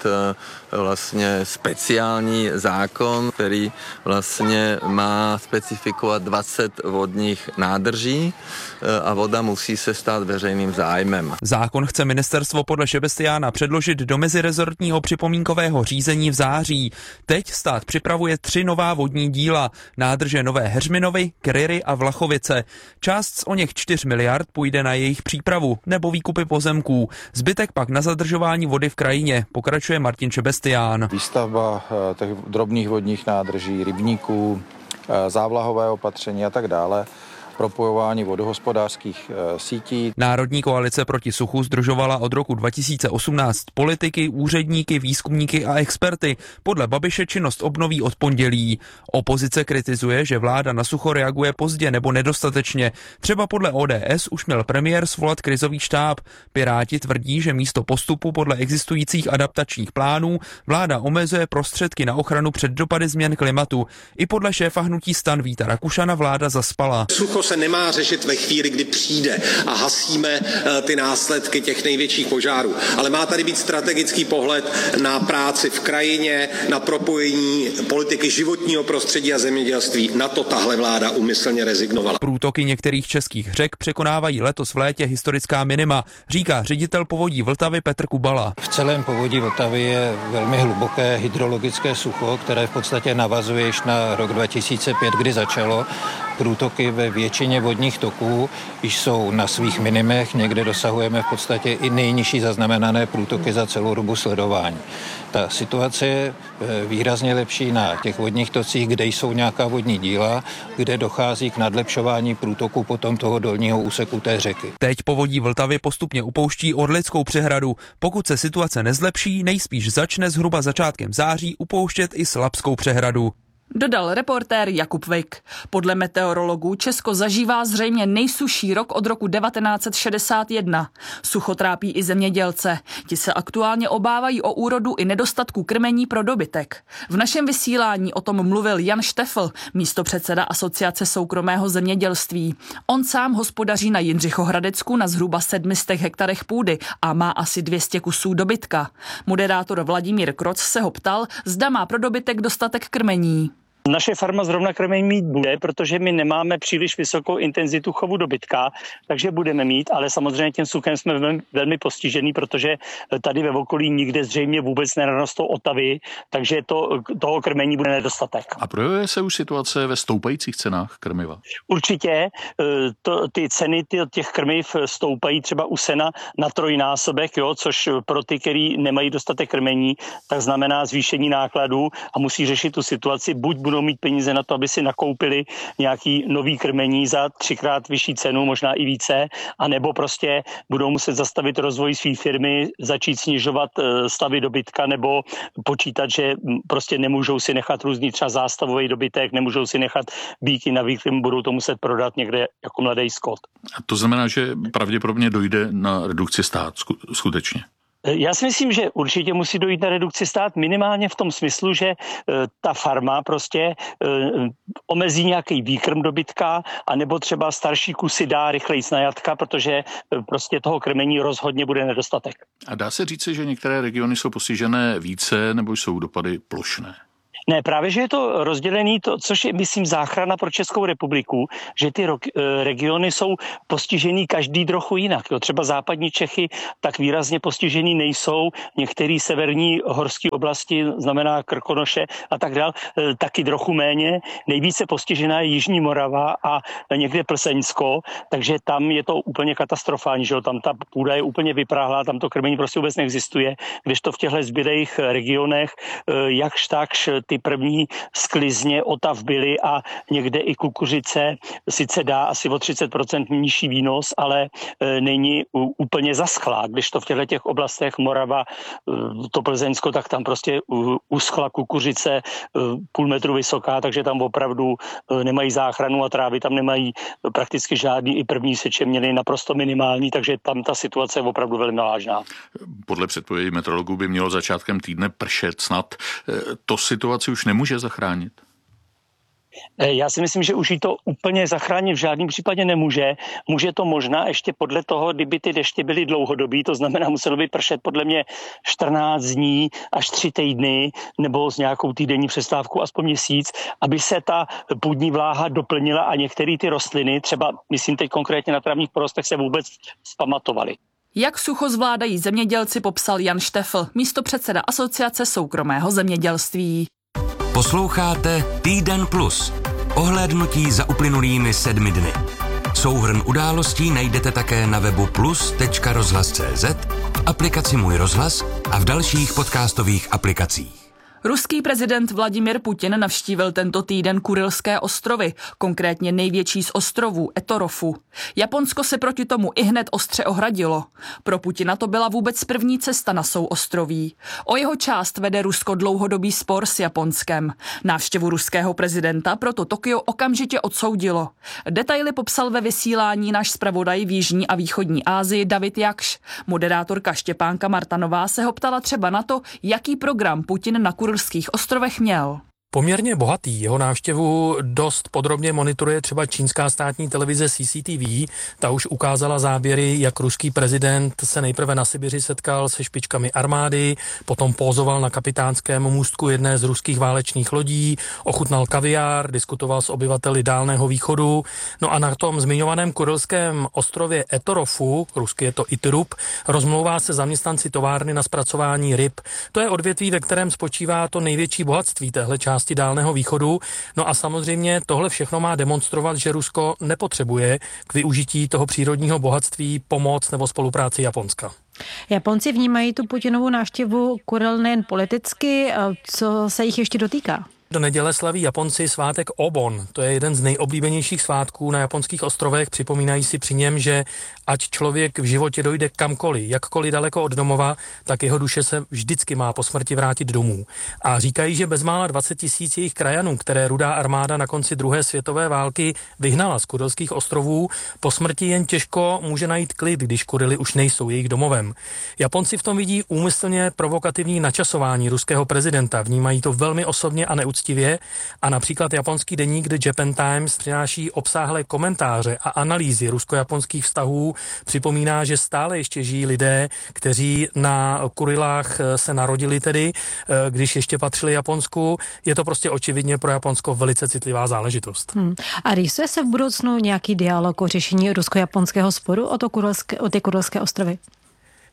vlastně speciální zákon, který vlastně má specifikovat dvacet vodních nádrží a voda musí se stát veřejným zájmem. Zákon chce ministerstvo podle Šebestiána předložit do mezirezortního připomínkového řízení v září. Teď stát připravuje tři nová vodní díla, nádrže Nové Heřminovy, Kryry a Vlachovice. Část z oněch čtyř miliard půjde na jejich přípravu nebo výkupy pozemků. Zbytek pak na zadržování vody v krajině, pokračuje Martin Šebestián. Výstavba těch drobných vodních nádrží, rybníků, závlahové opatření a tak dále. Propojování vodohospodářských e, sítí. Národní koalice proti suchu sdružovala od roku dva tisíce osmnáct politiky, úředníky, výzkumníky a experty. Podle Babiše činnost obnoví od pondělí. Opozice kritizuje, že vláda na sucho reaguje pozdě nebo nedostatečně. Třeba podle O D S už měl premiér svolat krizový štáb. Piráti tvrdí, že místo postupu podle existujících adaptačních plánů vláda omezuje prostředky na ochranu před dopady změn klimatu. I podle šéfa hnutí STAN Víta Rakušana vláda zaspala. Sucho se nemá řešit ve chvíli, kdy přijde a hasíme ty následky těch největších požárů. Ale má tady být strategický pohled na práci v krajině, na propojení politiky životního prostředí a zemědělství. Na to tahle vláda úmyslně rezignovala. Průtoky některých českých řek překonávají letos v létě historická minima, říká ředitel povodí Vltavy Petr Kubala. V celém povodí Vltavy je velmi hluboké hydrologické sucho, které v podstatě navazuje již na rok dva tisíce pět, kdy začalo. Průtoky ve většině vodních toků již jsou na svých minimech, někde dosahujeme v podstatě i nejnižší zaznamenané průtoky za celou dobu sledování. Ta situace je výrazně lepší na těch vodních tocích, kde jsou nějaká vodní díla, kde dochází k nadlepšování průtoku potom toho dolního úseku té řeky. Teď povodí Vltavy postupně upouští Orlickou přehradu. Pokud se situace nezlepší, nejspíš začne zhruba začátkem září upouštět i Slapskou přehradu. Dodal reportér Jakub Vik. Podle meteorologů Česko zažívá zřejmě nejsušší rok od roku devatenáct set šedesát jedna. Sucho trápí i zemědělce. Ti se aktuálně obávají o úrodu i nedostatku krmení pro dobytek. V našem vysílání o tom mluvil Jan Štefl, místopředseda Asociace soukromého zemědělství. On sám hospodaří na Jindřichohradecku na zhruba sedmistech hektarech půdy a má asi dvě stě kusů dobytka. Moderátor Vladimír Kroc se ho ptal, zda má pro dobytek dostatek krmení. Naše farma zrovna krmení mít bude, protože my nemáme příliš vysokou intenzitu chovu dobytka, takže budeme mít, ale samozřejmě tím suchem jsme velmi, velmi postižený, protože tady ve okolí nikde zřejmě vůbec nerostou otavy, takže to, toho krmení bude nedostatek. A projevuje se už situace ve stoupajících cenách krmiva? Určitě. To, ty ceny ty, těch krmiv stoupají třeba u sena na trojnásobek, jo, což pro ty, kteří nemají dostatek krmení, tak znamená zvýšení nákladů a musí řešit tu situaci, buď nebudou mít peníze na to, aby si nakoupili nějaký nový krmení za třikrát vyšší cenu, možná i více, anebo prostě budou muset zastavit rozvoj své firmy, začít snižovat stavy dobytka nebo počítat, že prostě nemůžou si nechat různý třeba zástavový dobytek, nemůžou si nechat býky na výkrm, budou to muset prodat někde jako mladý skot. A to znamená, že pravděpodobně dojde na redukci stát skutečně. Já si myslím, že určitě musí dojít na redukci stát minimálně v tom smyslu, že ta farma prostě omezí nějaký výkrm dobytka, anebo třeba starší kusy dá rychleji na jatka, protože prostě toho krmení rozhodně bude nedostatek. A dá se říci, že některé regiony jsou postižené více, nebo jsou dopady plošné? Ne, právě, že je to rozdělený, to, což je, myslím, záchrana pro Českou republiku, že ty ro- regiony jsou postižený každý trochu jinak. Jo. Třeba západní Čechy tak výrazně postižený nejsou, některé severní horské oblasti, znamená Krkonoše a tak dál, taky trochu méně. Nejvíce postižená je Jižní Morava a někde Plzeňsko, takže tam je to úplně katastrofální, že jo. Tam ta půda je úplně vypráhlá, tam to krmení prostě vůbec neexistuje, kdežto v těchto zbylých regionech jakž takž ty první sklizně otav byly a někde i kukuřice sice dá asi o třicet procent nižší výnos, ale e, není u, úplně zaschlá. Když to v těchto těch oblastech Morava, e, to Plzeňsko, tak tam prostě u, uschla kukuřice e, půl metru vysoká, takže tam opravdu e, nemají záchranu a trávy tam nemají prakticky žádný, i první seče měly naprosto minimální, takže tam ta situace je opravdu velmi vážná. Podle předpovědi meteorologů by mělo začátkem týdne pršet snad. E, to situaci už nemůže zachránit? Já si myslím, že už jí to úplně zachránit v žádném případě nemůže. Může to možná ještě podle toho, kdyby ty deště byly dlouhodobý, to znamená, muselo by pršet podle mě čtrnáct dní až tři týdny, nebo s nějakou týdenní přestávkou aspoň měsíc, aby se ta půdní vláha doplnila a některé ty rostliny, třeba myslím teď konkrétně na travních porostech, se vůbec vzpamatovaly. Jak sucho zvládají zemědělci, popsal Jan Štefl, místopředseda Asociace soukromého zemědělství. Posloucháte Týden plus. Ohlédnutí za uplynulými sedmi dny. Souhrn událostí najdete také na webu plus tečka rozhlas tečka cé zet, v aplikaci Můj rozhlas a v dalších podcastových aplikacích. Ruský prezident Vladimir Putin navštívil tento týden Kurylské ostrovy, konkrétně největší z ostrovů Etorofu. Japonsko se proti tomu ihned ostře ohradilo. Pro Putina to byla vůbec první cesta na souostroví. O jeho část vede Rusko dlouhodobý spor s Japonskem. Návštěvu ruského prezidenta proto Tokio okamžitě odsoudilo. Detaily popsal ve vysílání náš zpravodaj v Jižní a Východní Asii David Jakš. Moderátorka Štěpánka Martanová se ho ptala třeba na to, jaký program Putin na Kurylských ostrovech měl. Poměrně bohatý. Jeho návštěvu dost podrobně monitoruje třeba čínská státní televize C C T V. Ta už ukázala záběry, jak ruský prezident se nejprve na Sibiři setkal se špičkami armády, potom pózoval na kapitánském můstku jedné z ruských válečných lodí, ochutnal kaviár, diskutoval s obyvateli Dálného východu. No a na tom zmiňovaném kurylském ostrově Etorofu, rusky je to Iturup, rozmlouvá se zaměstnanci továrny na zpracování ryb. To je odvětví, ve kterém spočívá to největší bohatství téhle části Dálného východu. No a samozřejmě tohle všechno má demonstrovat, že Rusko nepotřebuje k využití toho přírodního bohatství pomoc nebo spolupráci Japonska. Japonci vnímají tu Putinovu návštěvu Kuryl nejen politicky, co se jich ještě dotýká? Do neděle slaví Japonci svátek Obon. To je jeden z nejoblíbenějších svátků na japonských ostrovech. Připomínají si při něm, že ať člověk v životě dojde kamkoliv, jakkoliv daleko od domova, tak jeho duše se vždycky má po smrti vrátit domů. A říkají, že bezmála dvacet tisíc jejich krajanů, které Rudá armáda na konci druhé světové války vyhnala z Kurylských ostrovů, po smrti jen těžko může najít klid, když Kuryly už nejsou jejich domovem. Japonci v tom vidí úmyslně provokativní načasování ruského prezidenta. Vnímají to velmi osobně a neúctivě. A například japonský deník The Japan Times přináší obsáhlé komentáře a analýzy rusko-japonských vztahů. Připomíná, že stále ještě žijí lidé, kteří na Kurylách se narodili tedy, když ještě patřili Japonsku. Je to prostě očividně pro Japonsko velice citlivá záležitost. Hmm. A rýsuje se v budoucnu nějaký dialog o řešení rusko-japonského sporu o, to kurylské, o ty Kurylské ostrovy?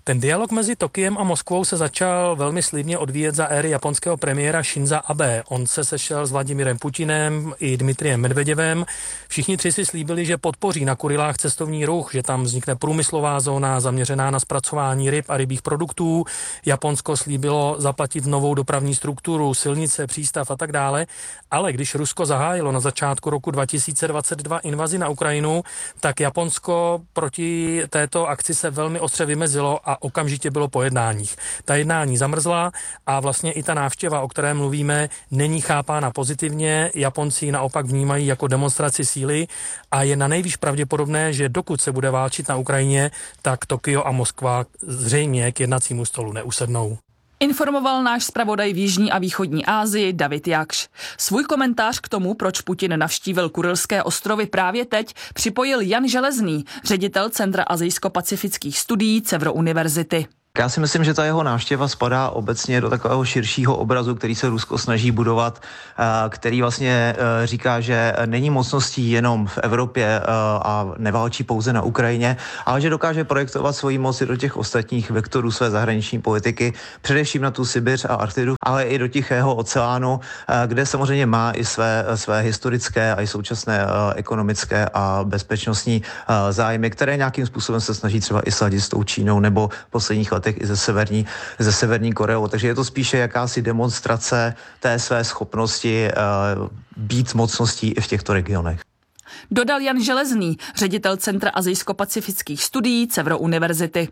Ten dialog mezi Tokiem a Moskvou se začal velmi slibně odvíjet za éry japonského premiéra Shinza Abe. On se sešel s Vladimirem Putinem i Dmitrijem Medveděvem. Všichni tři si slíbili, že podpoří na Kurilách cestovní ruch, že tam vznikne průmyslová zóna zaměřená na zpracování ryb a rybích produktů. Japonsko slíbilo zaplatit novou dopravní strukturu, silnice, přístav a tak dále. Ale když Rusko zahájilo na začátku roku dva tisíce dvacet dva invazi na Ukrajinu, tak Japonsko proti této akci se velmi ostře vymezilo a okamžitě bylo po jednáních. Ta jednání zamrzla a vlastně i ta návštěva, o které mluvíme, není chápána pozitivně. Japonci naopak vnímají jako demonstraci síly a je na nejvíc pravděpodobné, že dokud se bude válčit na Ukrajině, tak Tokio a Moskva zřejmě k jednacímu stolu neusednou. Informoval náš zpravodaj v jižní a východní Asii David Jakš. Svůj komentář k tomu, proč Putin navštívil Kurilské ostrovy právě teď, připojil Jan Železný, ředitel Centra azijsko-pacifických studií Cevro univerzity. Já si myslím, že ta jeho návštěva spadá obecně do takového širšího obrazu, který se Rusko snaží budovat, který vlastně říká, že není mocností jenom v Evropě a neválčí pouze na Ukrajině, ale že dokáže projektovat svoji moci do těch ostatních vektorů své zahraniční politiky, především na tu Sibiř a Arktidu, ale i do Tichého oceánu, kde samozřejmě má i své, své historické a i současné ekonomické a bezpečnostní zájmy, které nějakým způsobem se snaží třeba i sladit s tou Čínou nebo v posledních letech i ze severní, ze severní Koreou. Takže je to spíše jakási demonstrace té své schopnosti uh, být mocností i v těchto regionech. Dodal Jan Železný, ředitel Centra azijsko-pacifických studií Cevro univerzity.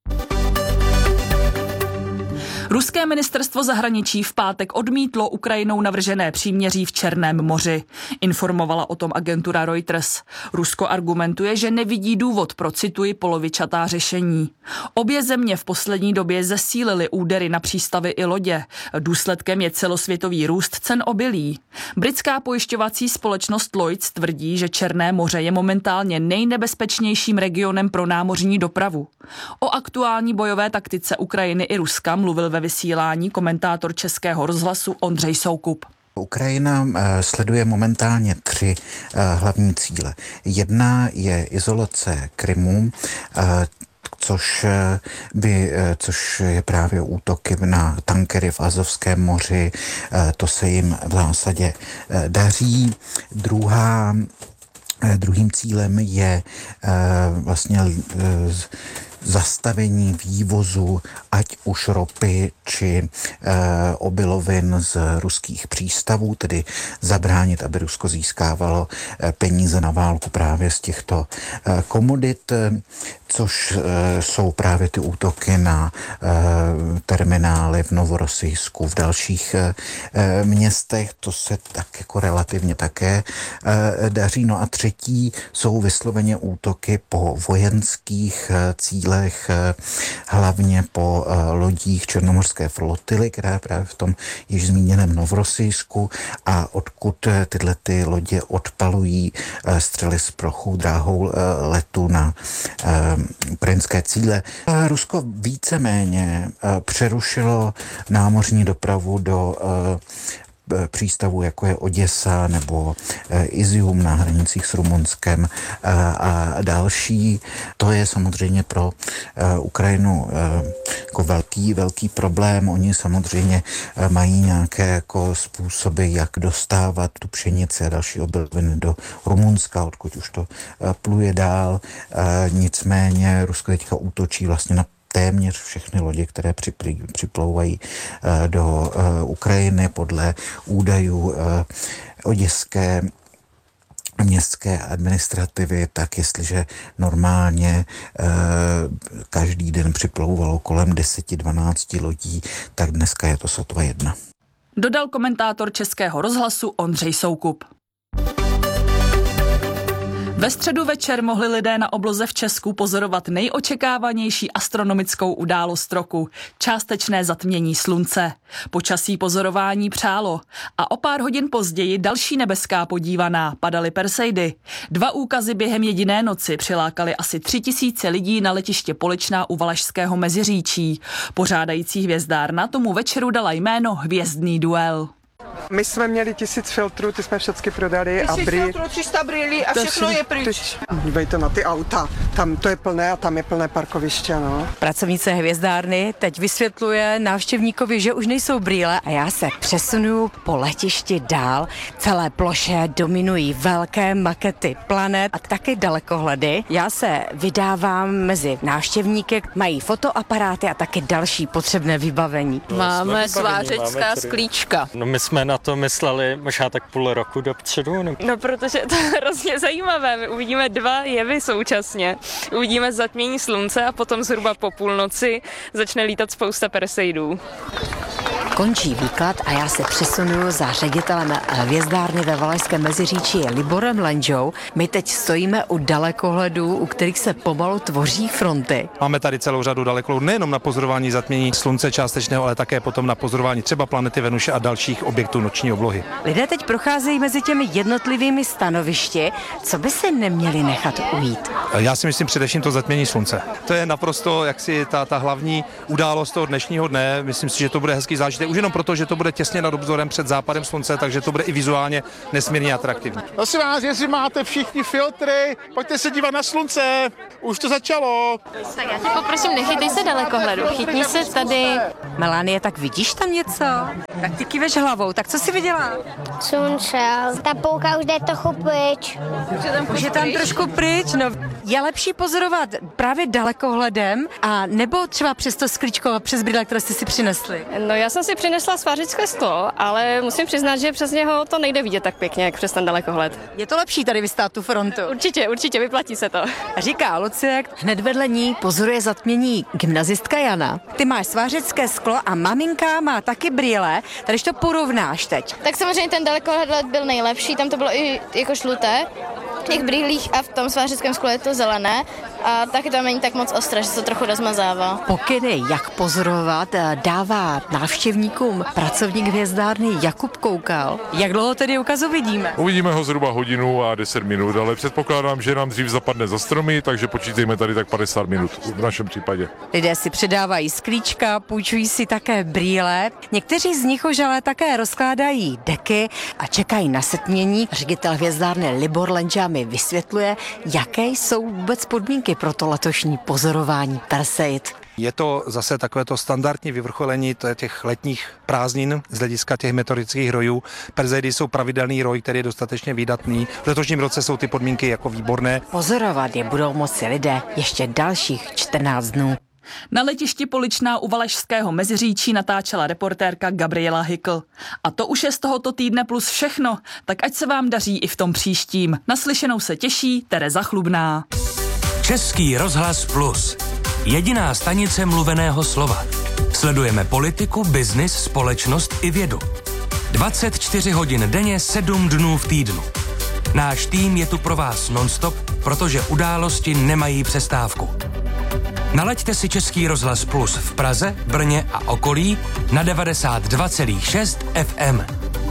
Ruské ministerstvo zahraničí v pátek odmítlo Ukrajinou navržené příměří v Černém moři. Informovala o tom agentura Reuters. Rusko argumentuje, že nevidí důvod pro, cituji, polovičatá řešení. Obě země v poslední době zesílily údery na přístavy i lodě. Důsledkem je celosvětový růst cen obilí. Britská pojišťovací společnost Lloyds tvrdí, že Černé moře je momentálně nejnebezpečnějším regionem pro námořní dopravu. O aktuální bojové taktice Ukrajiny i Ruska mluvil ve vysílání komentátor Českého rozhlasu Ondřej Soukup. Ukrajina sleduje momentálně tři hlavní cíle. Jedna je izolace Krymu, což, by, což je právě útoky na tankery v Azovském moři. To se jim v zásadě daří. Druhá, druhým cílem je vlastně zastavení vývozu ať už ropy či e, obilovin z ruských přístavů, tedy zabránit, aby Rusko získávalo e, peníze na válku právě z těchto e, komodit, e, což e, jsou právě ty útoky na e, terminály v Novorossijsku, v dalších e, městech. To se tak jako relativně také e, daří. No a třetí jsou vysloveně útoky po vojenských e, cílech, e, hlavně po lodích Černomorské flotily, která je právě v tom již zmíněném Novorossijsku a odkud tyhle ty lodě odpalují střely s plochou dráhou letu na ukrajinské cíle. Rusko víceméně přerušilo námořní dopravu do přístavů, jako je Oděsa nebo Izium na hranicích s Rumunskem a další. To je samozřejmě pro Ukrajinu jako velký, velký problém. Oni samozřejmě mají nějaké jako způsoby, jak dostávat tu pšenici a další obiloviny do Rumunska, odkud už to pluje dál. Nicméně Rusko teďka útočí vlastně na téměř všechny lodě, které připlouvají do Ukrajiny podle údajů oděské městské administrativy, tak jestliže normálně každý den připlouvalo kolem deset dvanáct lodí, tak dneska je to sotva jedna. Dodal komentátor Českého rozhlasu Ondřej Soukup. Ve středu večer mohli lidé na obloze v Česku pozorovat nejočekávanější astronomickou událost roku – částečné zatmění slunce. Počasí pozorování přálo a o pár hodin později další nebeská podívaná, padaly Perseidy. Dva úkazy během jediné noci přilákaly asi tři tisíce lidí na letiště Poličná u Valašského Meziříčí. Pořádající hvězdárna tomu večeru dala jméno Hvězdný duel. My jsme měli tisíc filtrů, ty jsme všechny prodali. Tisíc a brý... filtrů, tři sta brýlí a všechno je pryč. Dívejte na ty auta, tam to je plné a tam je plné parkoviště, no. Pracovnice hvězdárny teď vysvětluje návštěvníkovi, že už nejsou brýle a já se přesunu po letišti dál. Celé ploše dominují velké makety planet a taky dalekohledy. Já se vydávám mezi návštěvníky, mají fotoaparáty a taky další potřebné vybavení. Máme svářecká sklíčka. No my jsme na to mysleli možná tak půl roku dopředu. Ne? No protože to je hrozně zajímavé. My uvidíme dva jevy současně. Uvidíme zatmění slunce a potom zhruba po půlnoci začne lítat spousta perseidů. Končí výklad a já se přesunu za ředitelem hvězdárny ve Valašském Meziříčí Liborem Lenžou. My teď stojíme u dalekohledů, u kterých se pomalu tvoří fronty. Máme tady celou řadu dalekohledů nejenom na pozorování zatmění slunce částečného, ale také potom na pozorování třeba planety Venuše a dalších objektů noční oblohy. Lidé teď procházejí mezi těmi jednotlivými stanovišti. Co by se neměli nechat ujít? Já si myslím především to zatmění slunce. To je naprosto jaksi ta, ta hlavní událost toho dnešního dne. Myslím si, že to bude hezký zážitek. Už jenom proto, že to bude těsně nad obzorem před západem slunce, takže to bude i vizuálně nesmírně atraktivní. Prosím vás, jestli máte všichni filtry, pojďte se dívat na slunce, už to začalo. Tak já tě poprosím, nechytej se dalekohledu, chytni se tady. Melanie, tak vidíš tam něco? Tak ty kýveš hlavou, tak co jsi viděla? Slunce, ta pouka už jde trochu pryč. Už je tam trošku pryč, no. Je lepší pozorovat právě dalekohledem a nebo třeba přes to sklíčko a přes brýle, které jste si přinesli? No já jsem si přinesla svářické sklo, ale musím přiznat, že přes něho to nejde vidět tak pěkně, jak přes ten dalekohled. Je to lepší tady vystát tu frontu? Určitě, určitě, vyplatí se to. Říká Lucie, hned vedle ní pozoruje zatmění gymnazistka Jana. Ty máš svářické sklo a maminka má taky brýle, když to porovnáš teď. Tak samozřejmě ten dalekohled byl nejlepší, tam to bylo i jako žluté. V těch brýlích a v tom svářickém skle je to zelené a taky tam není tak moc ostré, že se to trochu rozmazává. Pokyny, jak pozorovat, dává návštěvníkům pracovník hvězdárny Jakub Koukal. Jak dlouho tedy ukazu vidíme? Uvidíme ho zhruba hodinu a deset minut, ale předpokládám, že nám dřív zapadne za stromy, takže počítejme tady tak padesát minut v našem případě. Lidé si předávají sklíčka, půjčují si také brýle. Někteří z nich už ale také rozkládají deky a čekají na setmění. Ředitel hvězdárny Libor Lenža mi vysvětluje, jaké jsou vůbec podmínky pro to letošní pozorování Perseid. Je to zase takovéto standardní vyvrcholení těch letních prázdnin z hlediska těch meteorických rojů. Perseidy jsou pravidelný roj, který je dostatečně výdatný. V letošním roce jsou ty podmínky jako výborné. Pozorovat je budou moci lidé ještě dalších čtrnáct dnů. Na letišti Poličná u Valašského Meziříčí natáčela reportérka Gabriela Hykl. A to už je z tohoto týdne plus všechno, tak ať se vám daří i v tom příštím. Naslyšenou se těší Tereza Chlubná. Český rozhlas Plus. Jediná stanice mluveného slova. Sledujeme politiku, biznis, společnost i vědu. dvacet čtyři hodin denně, sedm dnů v týdnu. Náš tým je tu pro vás nonstop, protože události nemají přestávku. Nalaďte si Český rozhlas Plus v Praze, Brně a okolí na devadesát dva celá šest F M.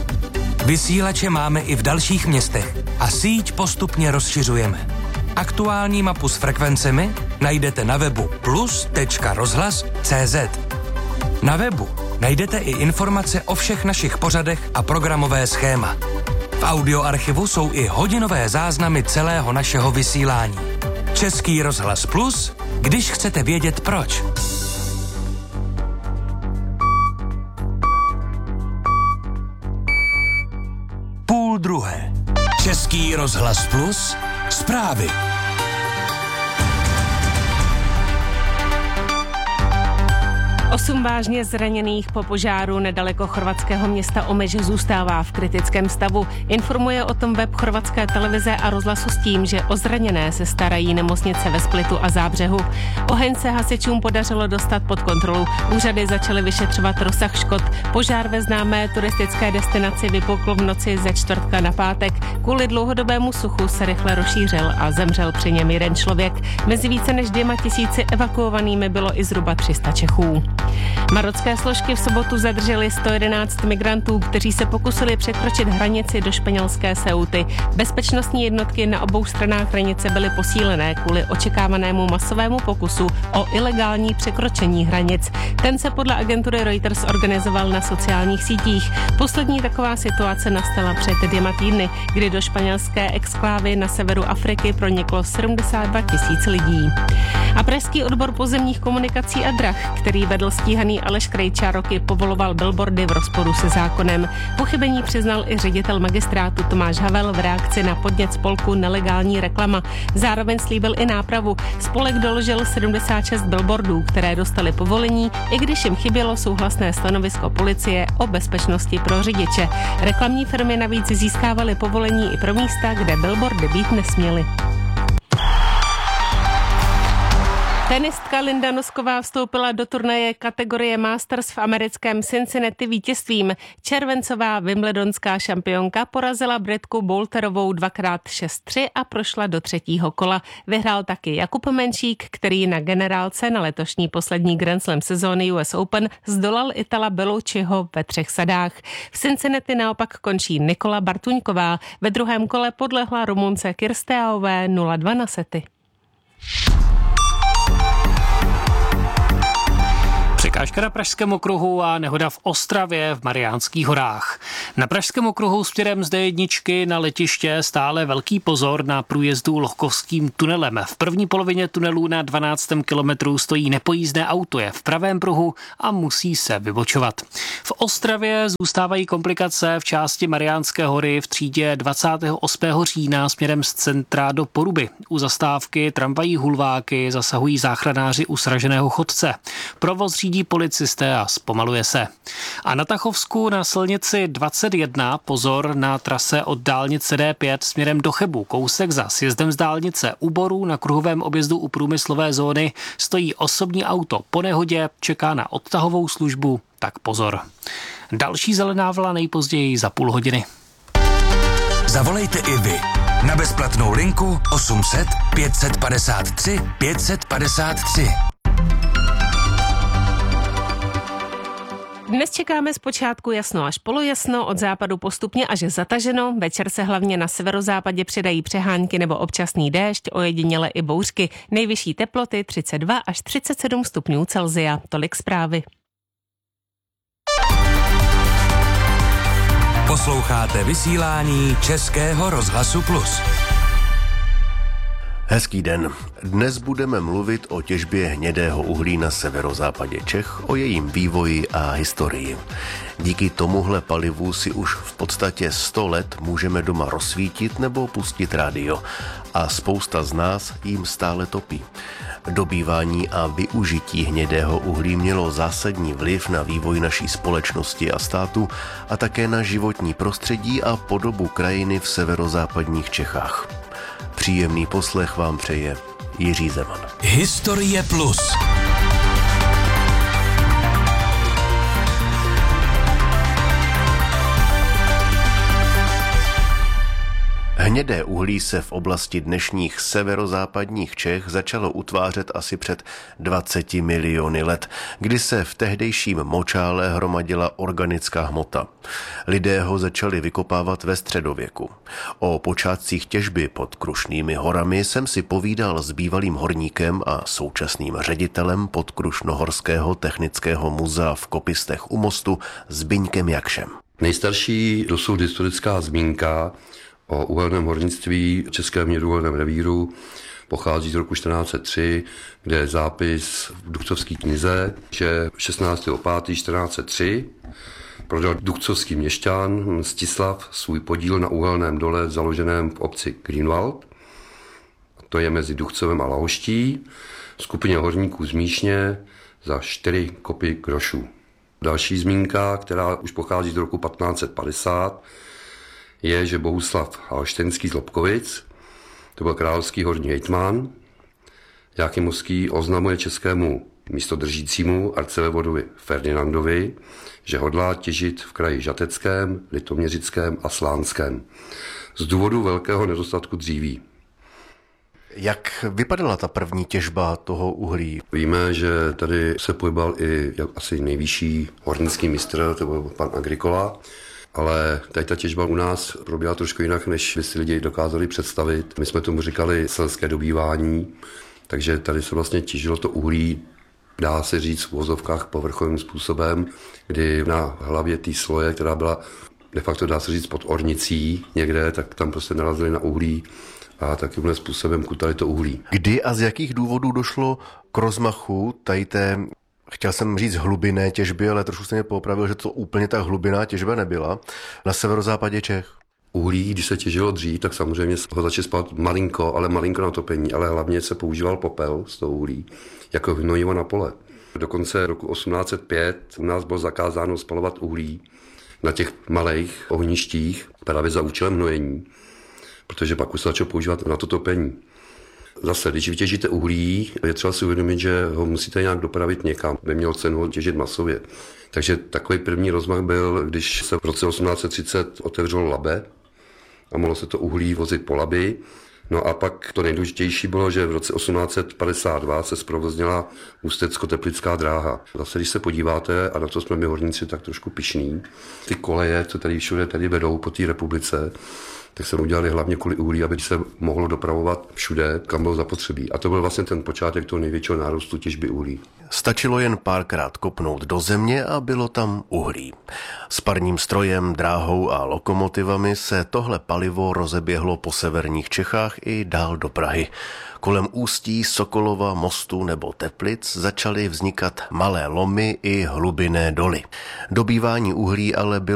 Vysílače máme i v dalších městech a síť postupně rozšiřujeme. Aktuální mapu s frekvencemi najdete na webu plus tečka rozhlas tečka cé zet. Na webu najdete i informace o všech našich pořadech a programové schéma. V audioarchivu jsou i hodinové záznamy celého našeho vysílání. Český rozhlas Plus, když chcete vědět proč. Půl druhé. Český rozhlas Plus, zprávy. Osm vážně zraněných po požáru nedaleko chorvatského města Omiš zůstává v kritickém stavu. Informuje o tom web chorvatské televize a rozhlasu s tím, že o zraněné se starají nemocnice ve Splitu a Zábřehu. Oheň se hasičům podařilo dostat pod kontrolu. Úřady začaly vyšetřovat rozsah škod. Požár ve známé turistické destinaci vypukl v noci ze čtvrtka na pátek. Kvůli dlouhodobému suchu se rychle rozšířil a zemřel při něm jeden člověk. Mezi více než dvěma tisíci evakuovanými bylo i zhruba tři sta Čechů. Marocké složky v sobotu zadrželi sto jedenáct migrantů, kteří se pokusili překročit hranici do španělské Ceuty. Bezpečnostní jednotky na obou stranách hranice byly posílené kvůli očekávanému masovému pokusu o ilegální překročení hranic. Ten se podle agentury Reuters organizoval na sociálních sítích. Poslední taková situace nastala před dvěma týdny, kdy do španělské exklávy na severu Afriky proniklo sedmdesát dva tisíc lidí. A pražský odbor pozemních komunikací a drah, který vedl stíhaný Aleš Krejča, roky povoloval billboardy v rozporu se zákonem. Pochybení přiznal i ředitel magistrátu Tomáš Havel v reakci na podnět spolku Nelegální reklama. Zároveň slíbil i nápravu. Spolek doložil sedmdesát šest billboardů, které dostaly povolení, i když jim chybělo souhlasné stanovisko policie o bezpečnosti pro řidiče. Reklamní firmy navíc získávaly povolení i pro místa, kde billboardy být nesměly. Tenistka Linda Nosková vstoupila do turnaje kategorie Masters v americkém Cincinnati vítězstvím. Červencová wimbledonská šampionka porazila Britku Boulterovou dvakrát šest tři a prošla do třetího kola. Vyhrál taky Jakub Menšík, který na generálce na letošní poslední Grand Slam sezóny U S Open zdolal Itala Bellucciho ve třech sadách. V Cincinnati naopak končí Nikola Bartuňková. Ve druhém kole podlehla Rumunce Kirsteaové nula dva na sety. Překážka na Pražském okruhu a nehoda v Ostravě v Mariánských horách. Na Pražském okruhu směrem z D jedna na letiště stále velký pozor na průjezdu Lohkovským tunelem. V první polovině tunelu na dvanáctém kilometru stojí nepojízdné auto, je v pravém pruhu a musí se vybočovat. V Ostravě zůstávají komplikace v části Mariánské hory v třídě dvacátého osmého října směrem z centra do Poruby. U zastávky tramvají Hulváky zasahují záchranáři u sraženého chodce. Provoz řídí policisté a zpomaluje se. A na Tachovsku na silnici dvacet jedna pozor na trase od dálnice D pět směrem do Chebu. Kousek za sjezdem z dálnice u Boru na kruhovém objezdu u průmyslové zóny stojí osobní auto po nehodě, čeká na odtahovou službu, tak pozor. Další zelená vlna nejpozději za půl hodiny. Zavolejte i vy na bezplatnou linku osm set pět padesát tři pět padesát tři. Dnes čekáme zpočátku jasno až polojasno, od západu postupně až zataženo. Večer se hlavně na severozápadě přidají přehánky nebo občasný déšť, ojediněle i bouřky. Nejvyšší teploty třicet dva až třicet sedm stupňů Celsia. Tolik zprávy. Posloucháte vysílání Českého rozhlasu Plus. Hezký den. Dnes budeme mluvit o těžbě hnědého uhlí na severozápadě Čech, o jejím vývoji a historii. Díky tomuhle palivu si už v podstatě sto let můžeme doma rozsvítit nebo pustit rádio. A spousta z nás jim stále topí. Dobývání a využití hnědého uhlí mělo zásadní vliv na vývoj naší společnosti a státu a také na životní prostředí a podobu krajiny v severozápadních Čechách. Příjemný poslech vám přeje Jiří Zeman. Historie Plus. Hnědé uhlí se v oblasti dnešních severozápadních Čech začalo utvářet asi před dvaceti miliony let, kdy se v tehdejším močále hromadila organická hmota. Lidé ho začali vykopávat ve středověku. O počátcích těžby pod Krušnými horami jsem si povídal s bývalým horníkem a současným ředitelem Podkrušnohorského technického muzea v Kopistech u Mostu Zbyňkem Jakšem. Nejstarší dosud historická zmínka o uhelném hornictví v Českém měduhelném revíru pochází z roku čtrnáct set tři, kde je zápis v Duchcovské knize, že šestnáctého pátého čtrnáct set tři prodal duchcovský měšťan Mstislav svůj podíl na uhelném dole založeném v obci Grünwald. To je mezi Duchcovem a Lahoští, skupině horníků z Míšně za čtyři kopy grošů. Další zmínka, která už pochází z roku patnáct set padesát, je, že Bohuslav Halštenský z Lobkovic, to byl královský horní hejtman, Jáchymovský oznamuje českému místodržícímu arcivévodovi Ferdinandovi, že hodlá těžit v kraji Žateckém, Litoměřickém a Slánském z důvodu velkého nedostatku dříví. Jak vypadala ta první těžba toho uhlí? Víme, že tady se pohyboval i asi nejvyšší hornický mistr, to byl pan Agricola, ale tady ta těžba u nás probíhá trošku jinak, než by si lidi dokázali představit. My jsme tomu říkali selské dobývání, takže tady se vlastně těžilo to uhlí, dá se říct v uvozovkách povrchovým způsobem, kdy na hlavě té sloje, která byla de facto dá se říct pod ornicí někde, tak tam prostě narazili na uhlí a takovým způsobem kutali to uhlí. Kdy a z jakých důvodů došlo k rozmachu tady té, chtěl jsem říct hlubinné těžby, ale trošku jsem mě poopravil, že to úplně tak hlubinná těžba nebyla, na severozápadě Čech? Uhlí, když se těžilo dřív, tak samozřejmě ho začali spát malinko, ale malinko na topení, ale hlavně se používal popel z toho uhlí jako hnojivo na pole. Do konce roku osmnáct set pět u nás bylo zakázáno spalovat uhlí na těch malých ohništích právě za účelem hnojení, protože pak už se začalo používat na to topení. Zase, když vytěžíte uhlí, je třeba si uvědomit, že ho musíte nějak dopravit někam, by mělo cenu ho těžit masově. Takže takový první rozmach byl, když se v roce osmnáct set třicet otevřelo Labe a mohlo se to uhlí vozit po Labi. No a pak to nejdůležitější bylo, že v roce osmnáct set padesát dva se zprovoznila Ústecko-Teplická dráha. Zase, když se podíváte, a na to jsme my horníci tak trošku pyšní, ty koleje, co tady všude tady vedou po té republice, tak se udělali hlavně kvůli uhlí, aby se mohlo dopravovat všude, kam bylo zapotřebí. A to byl vlastně ten počátek toho největšího nárůstu těžby uhlí. Stačilo jen párkrát kopnout do země a bylo tam uhlí. S parním strojem, dráhou a lokomotivami se tohle palivo rozeběhlo po severních Čechách i dál do Prahy. Kolem Ústí, Sokolova, Mostu nebo Teplic začaly vznikat malé lomy i hlubinné doly. Dobývání uhlí ale bylo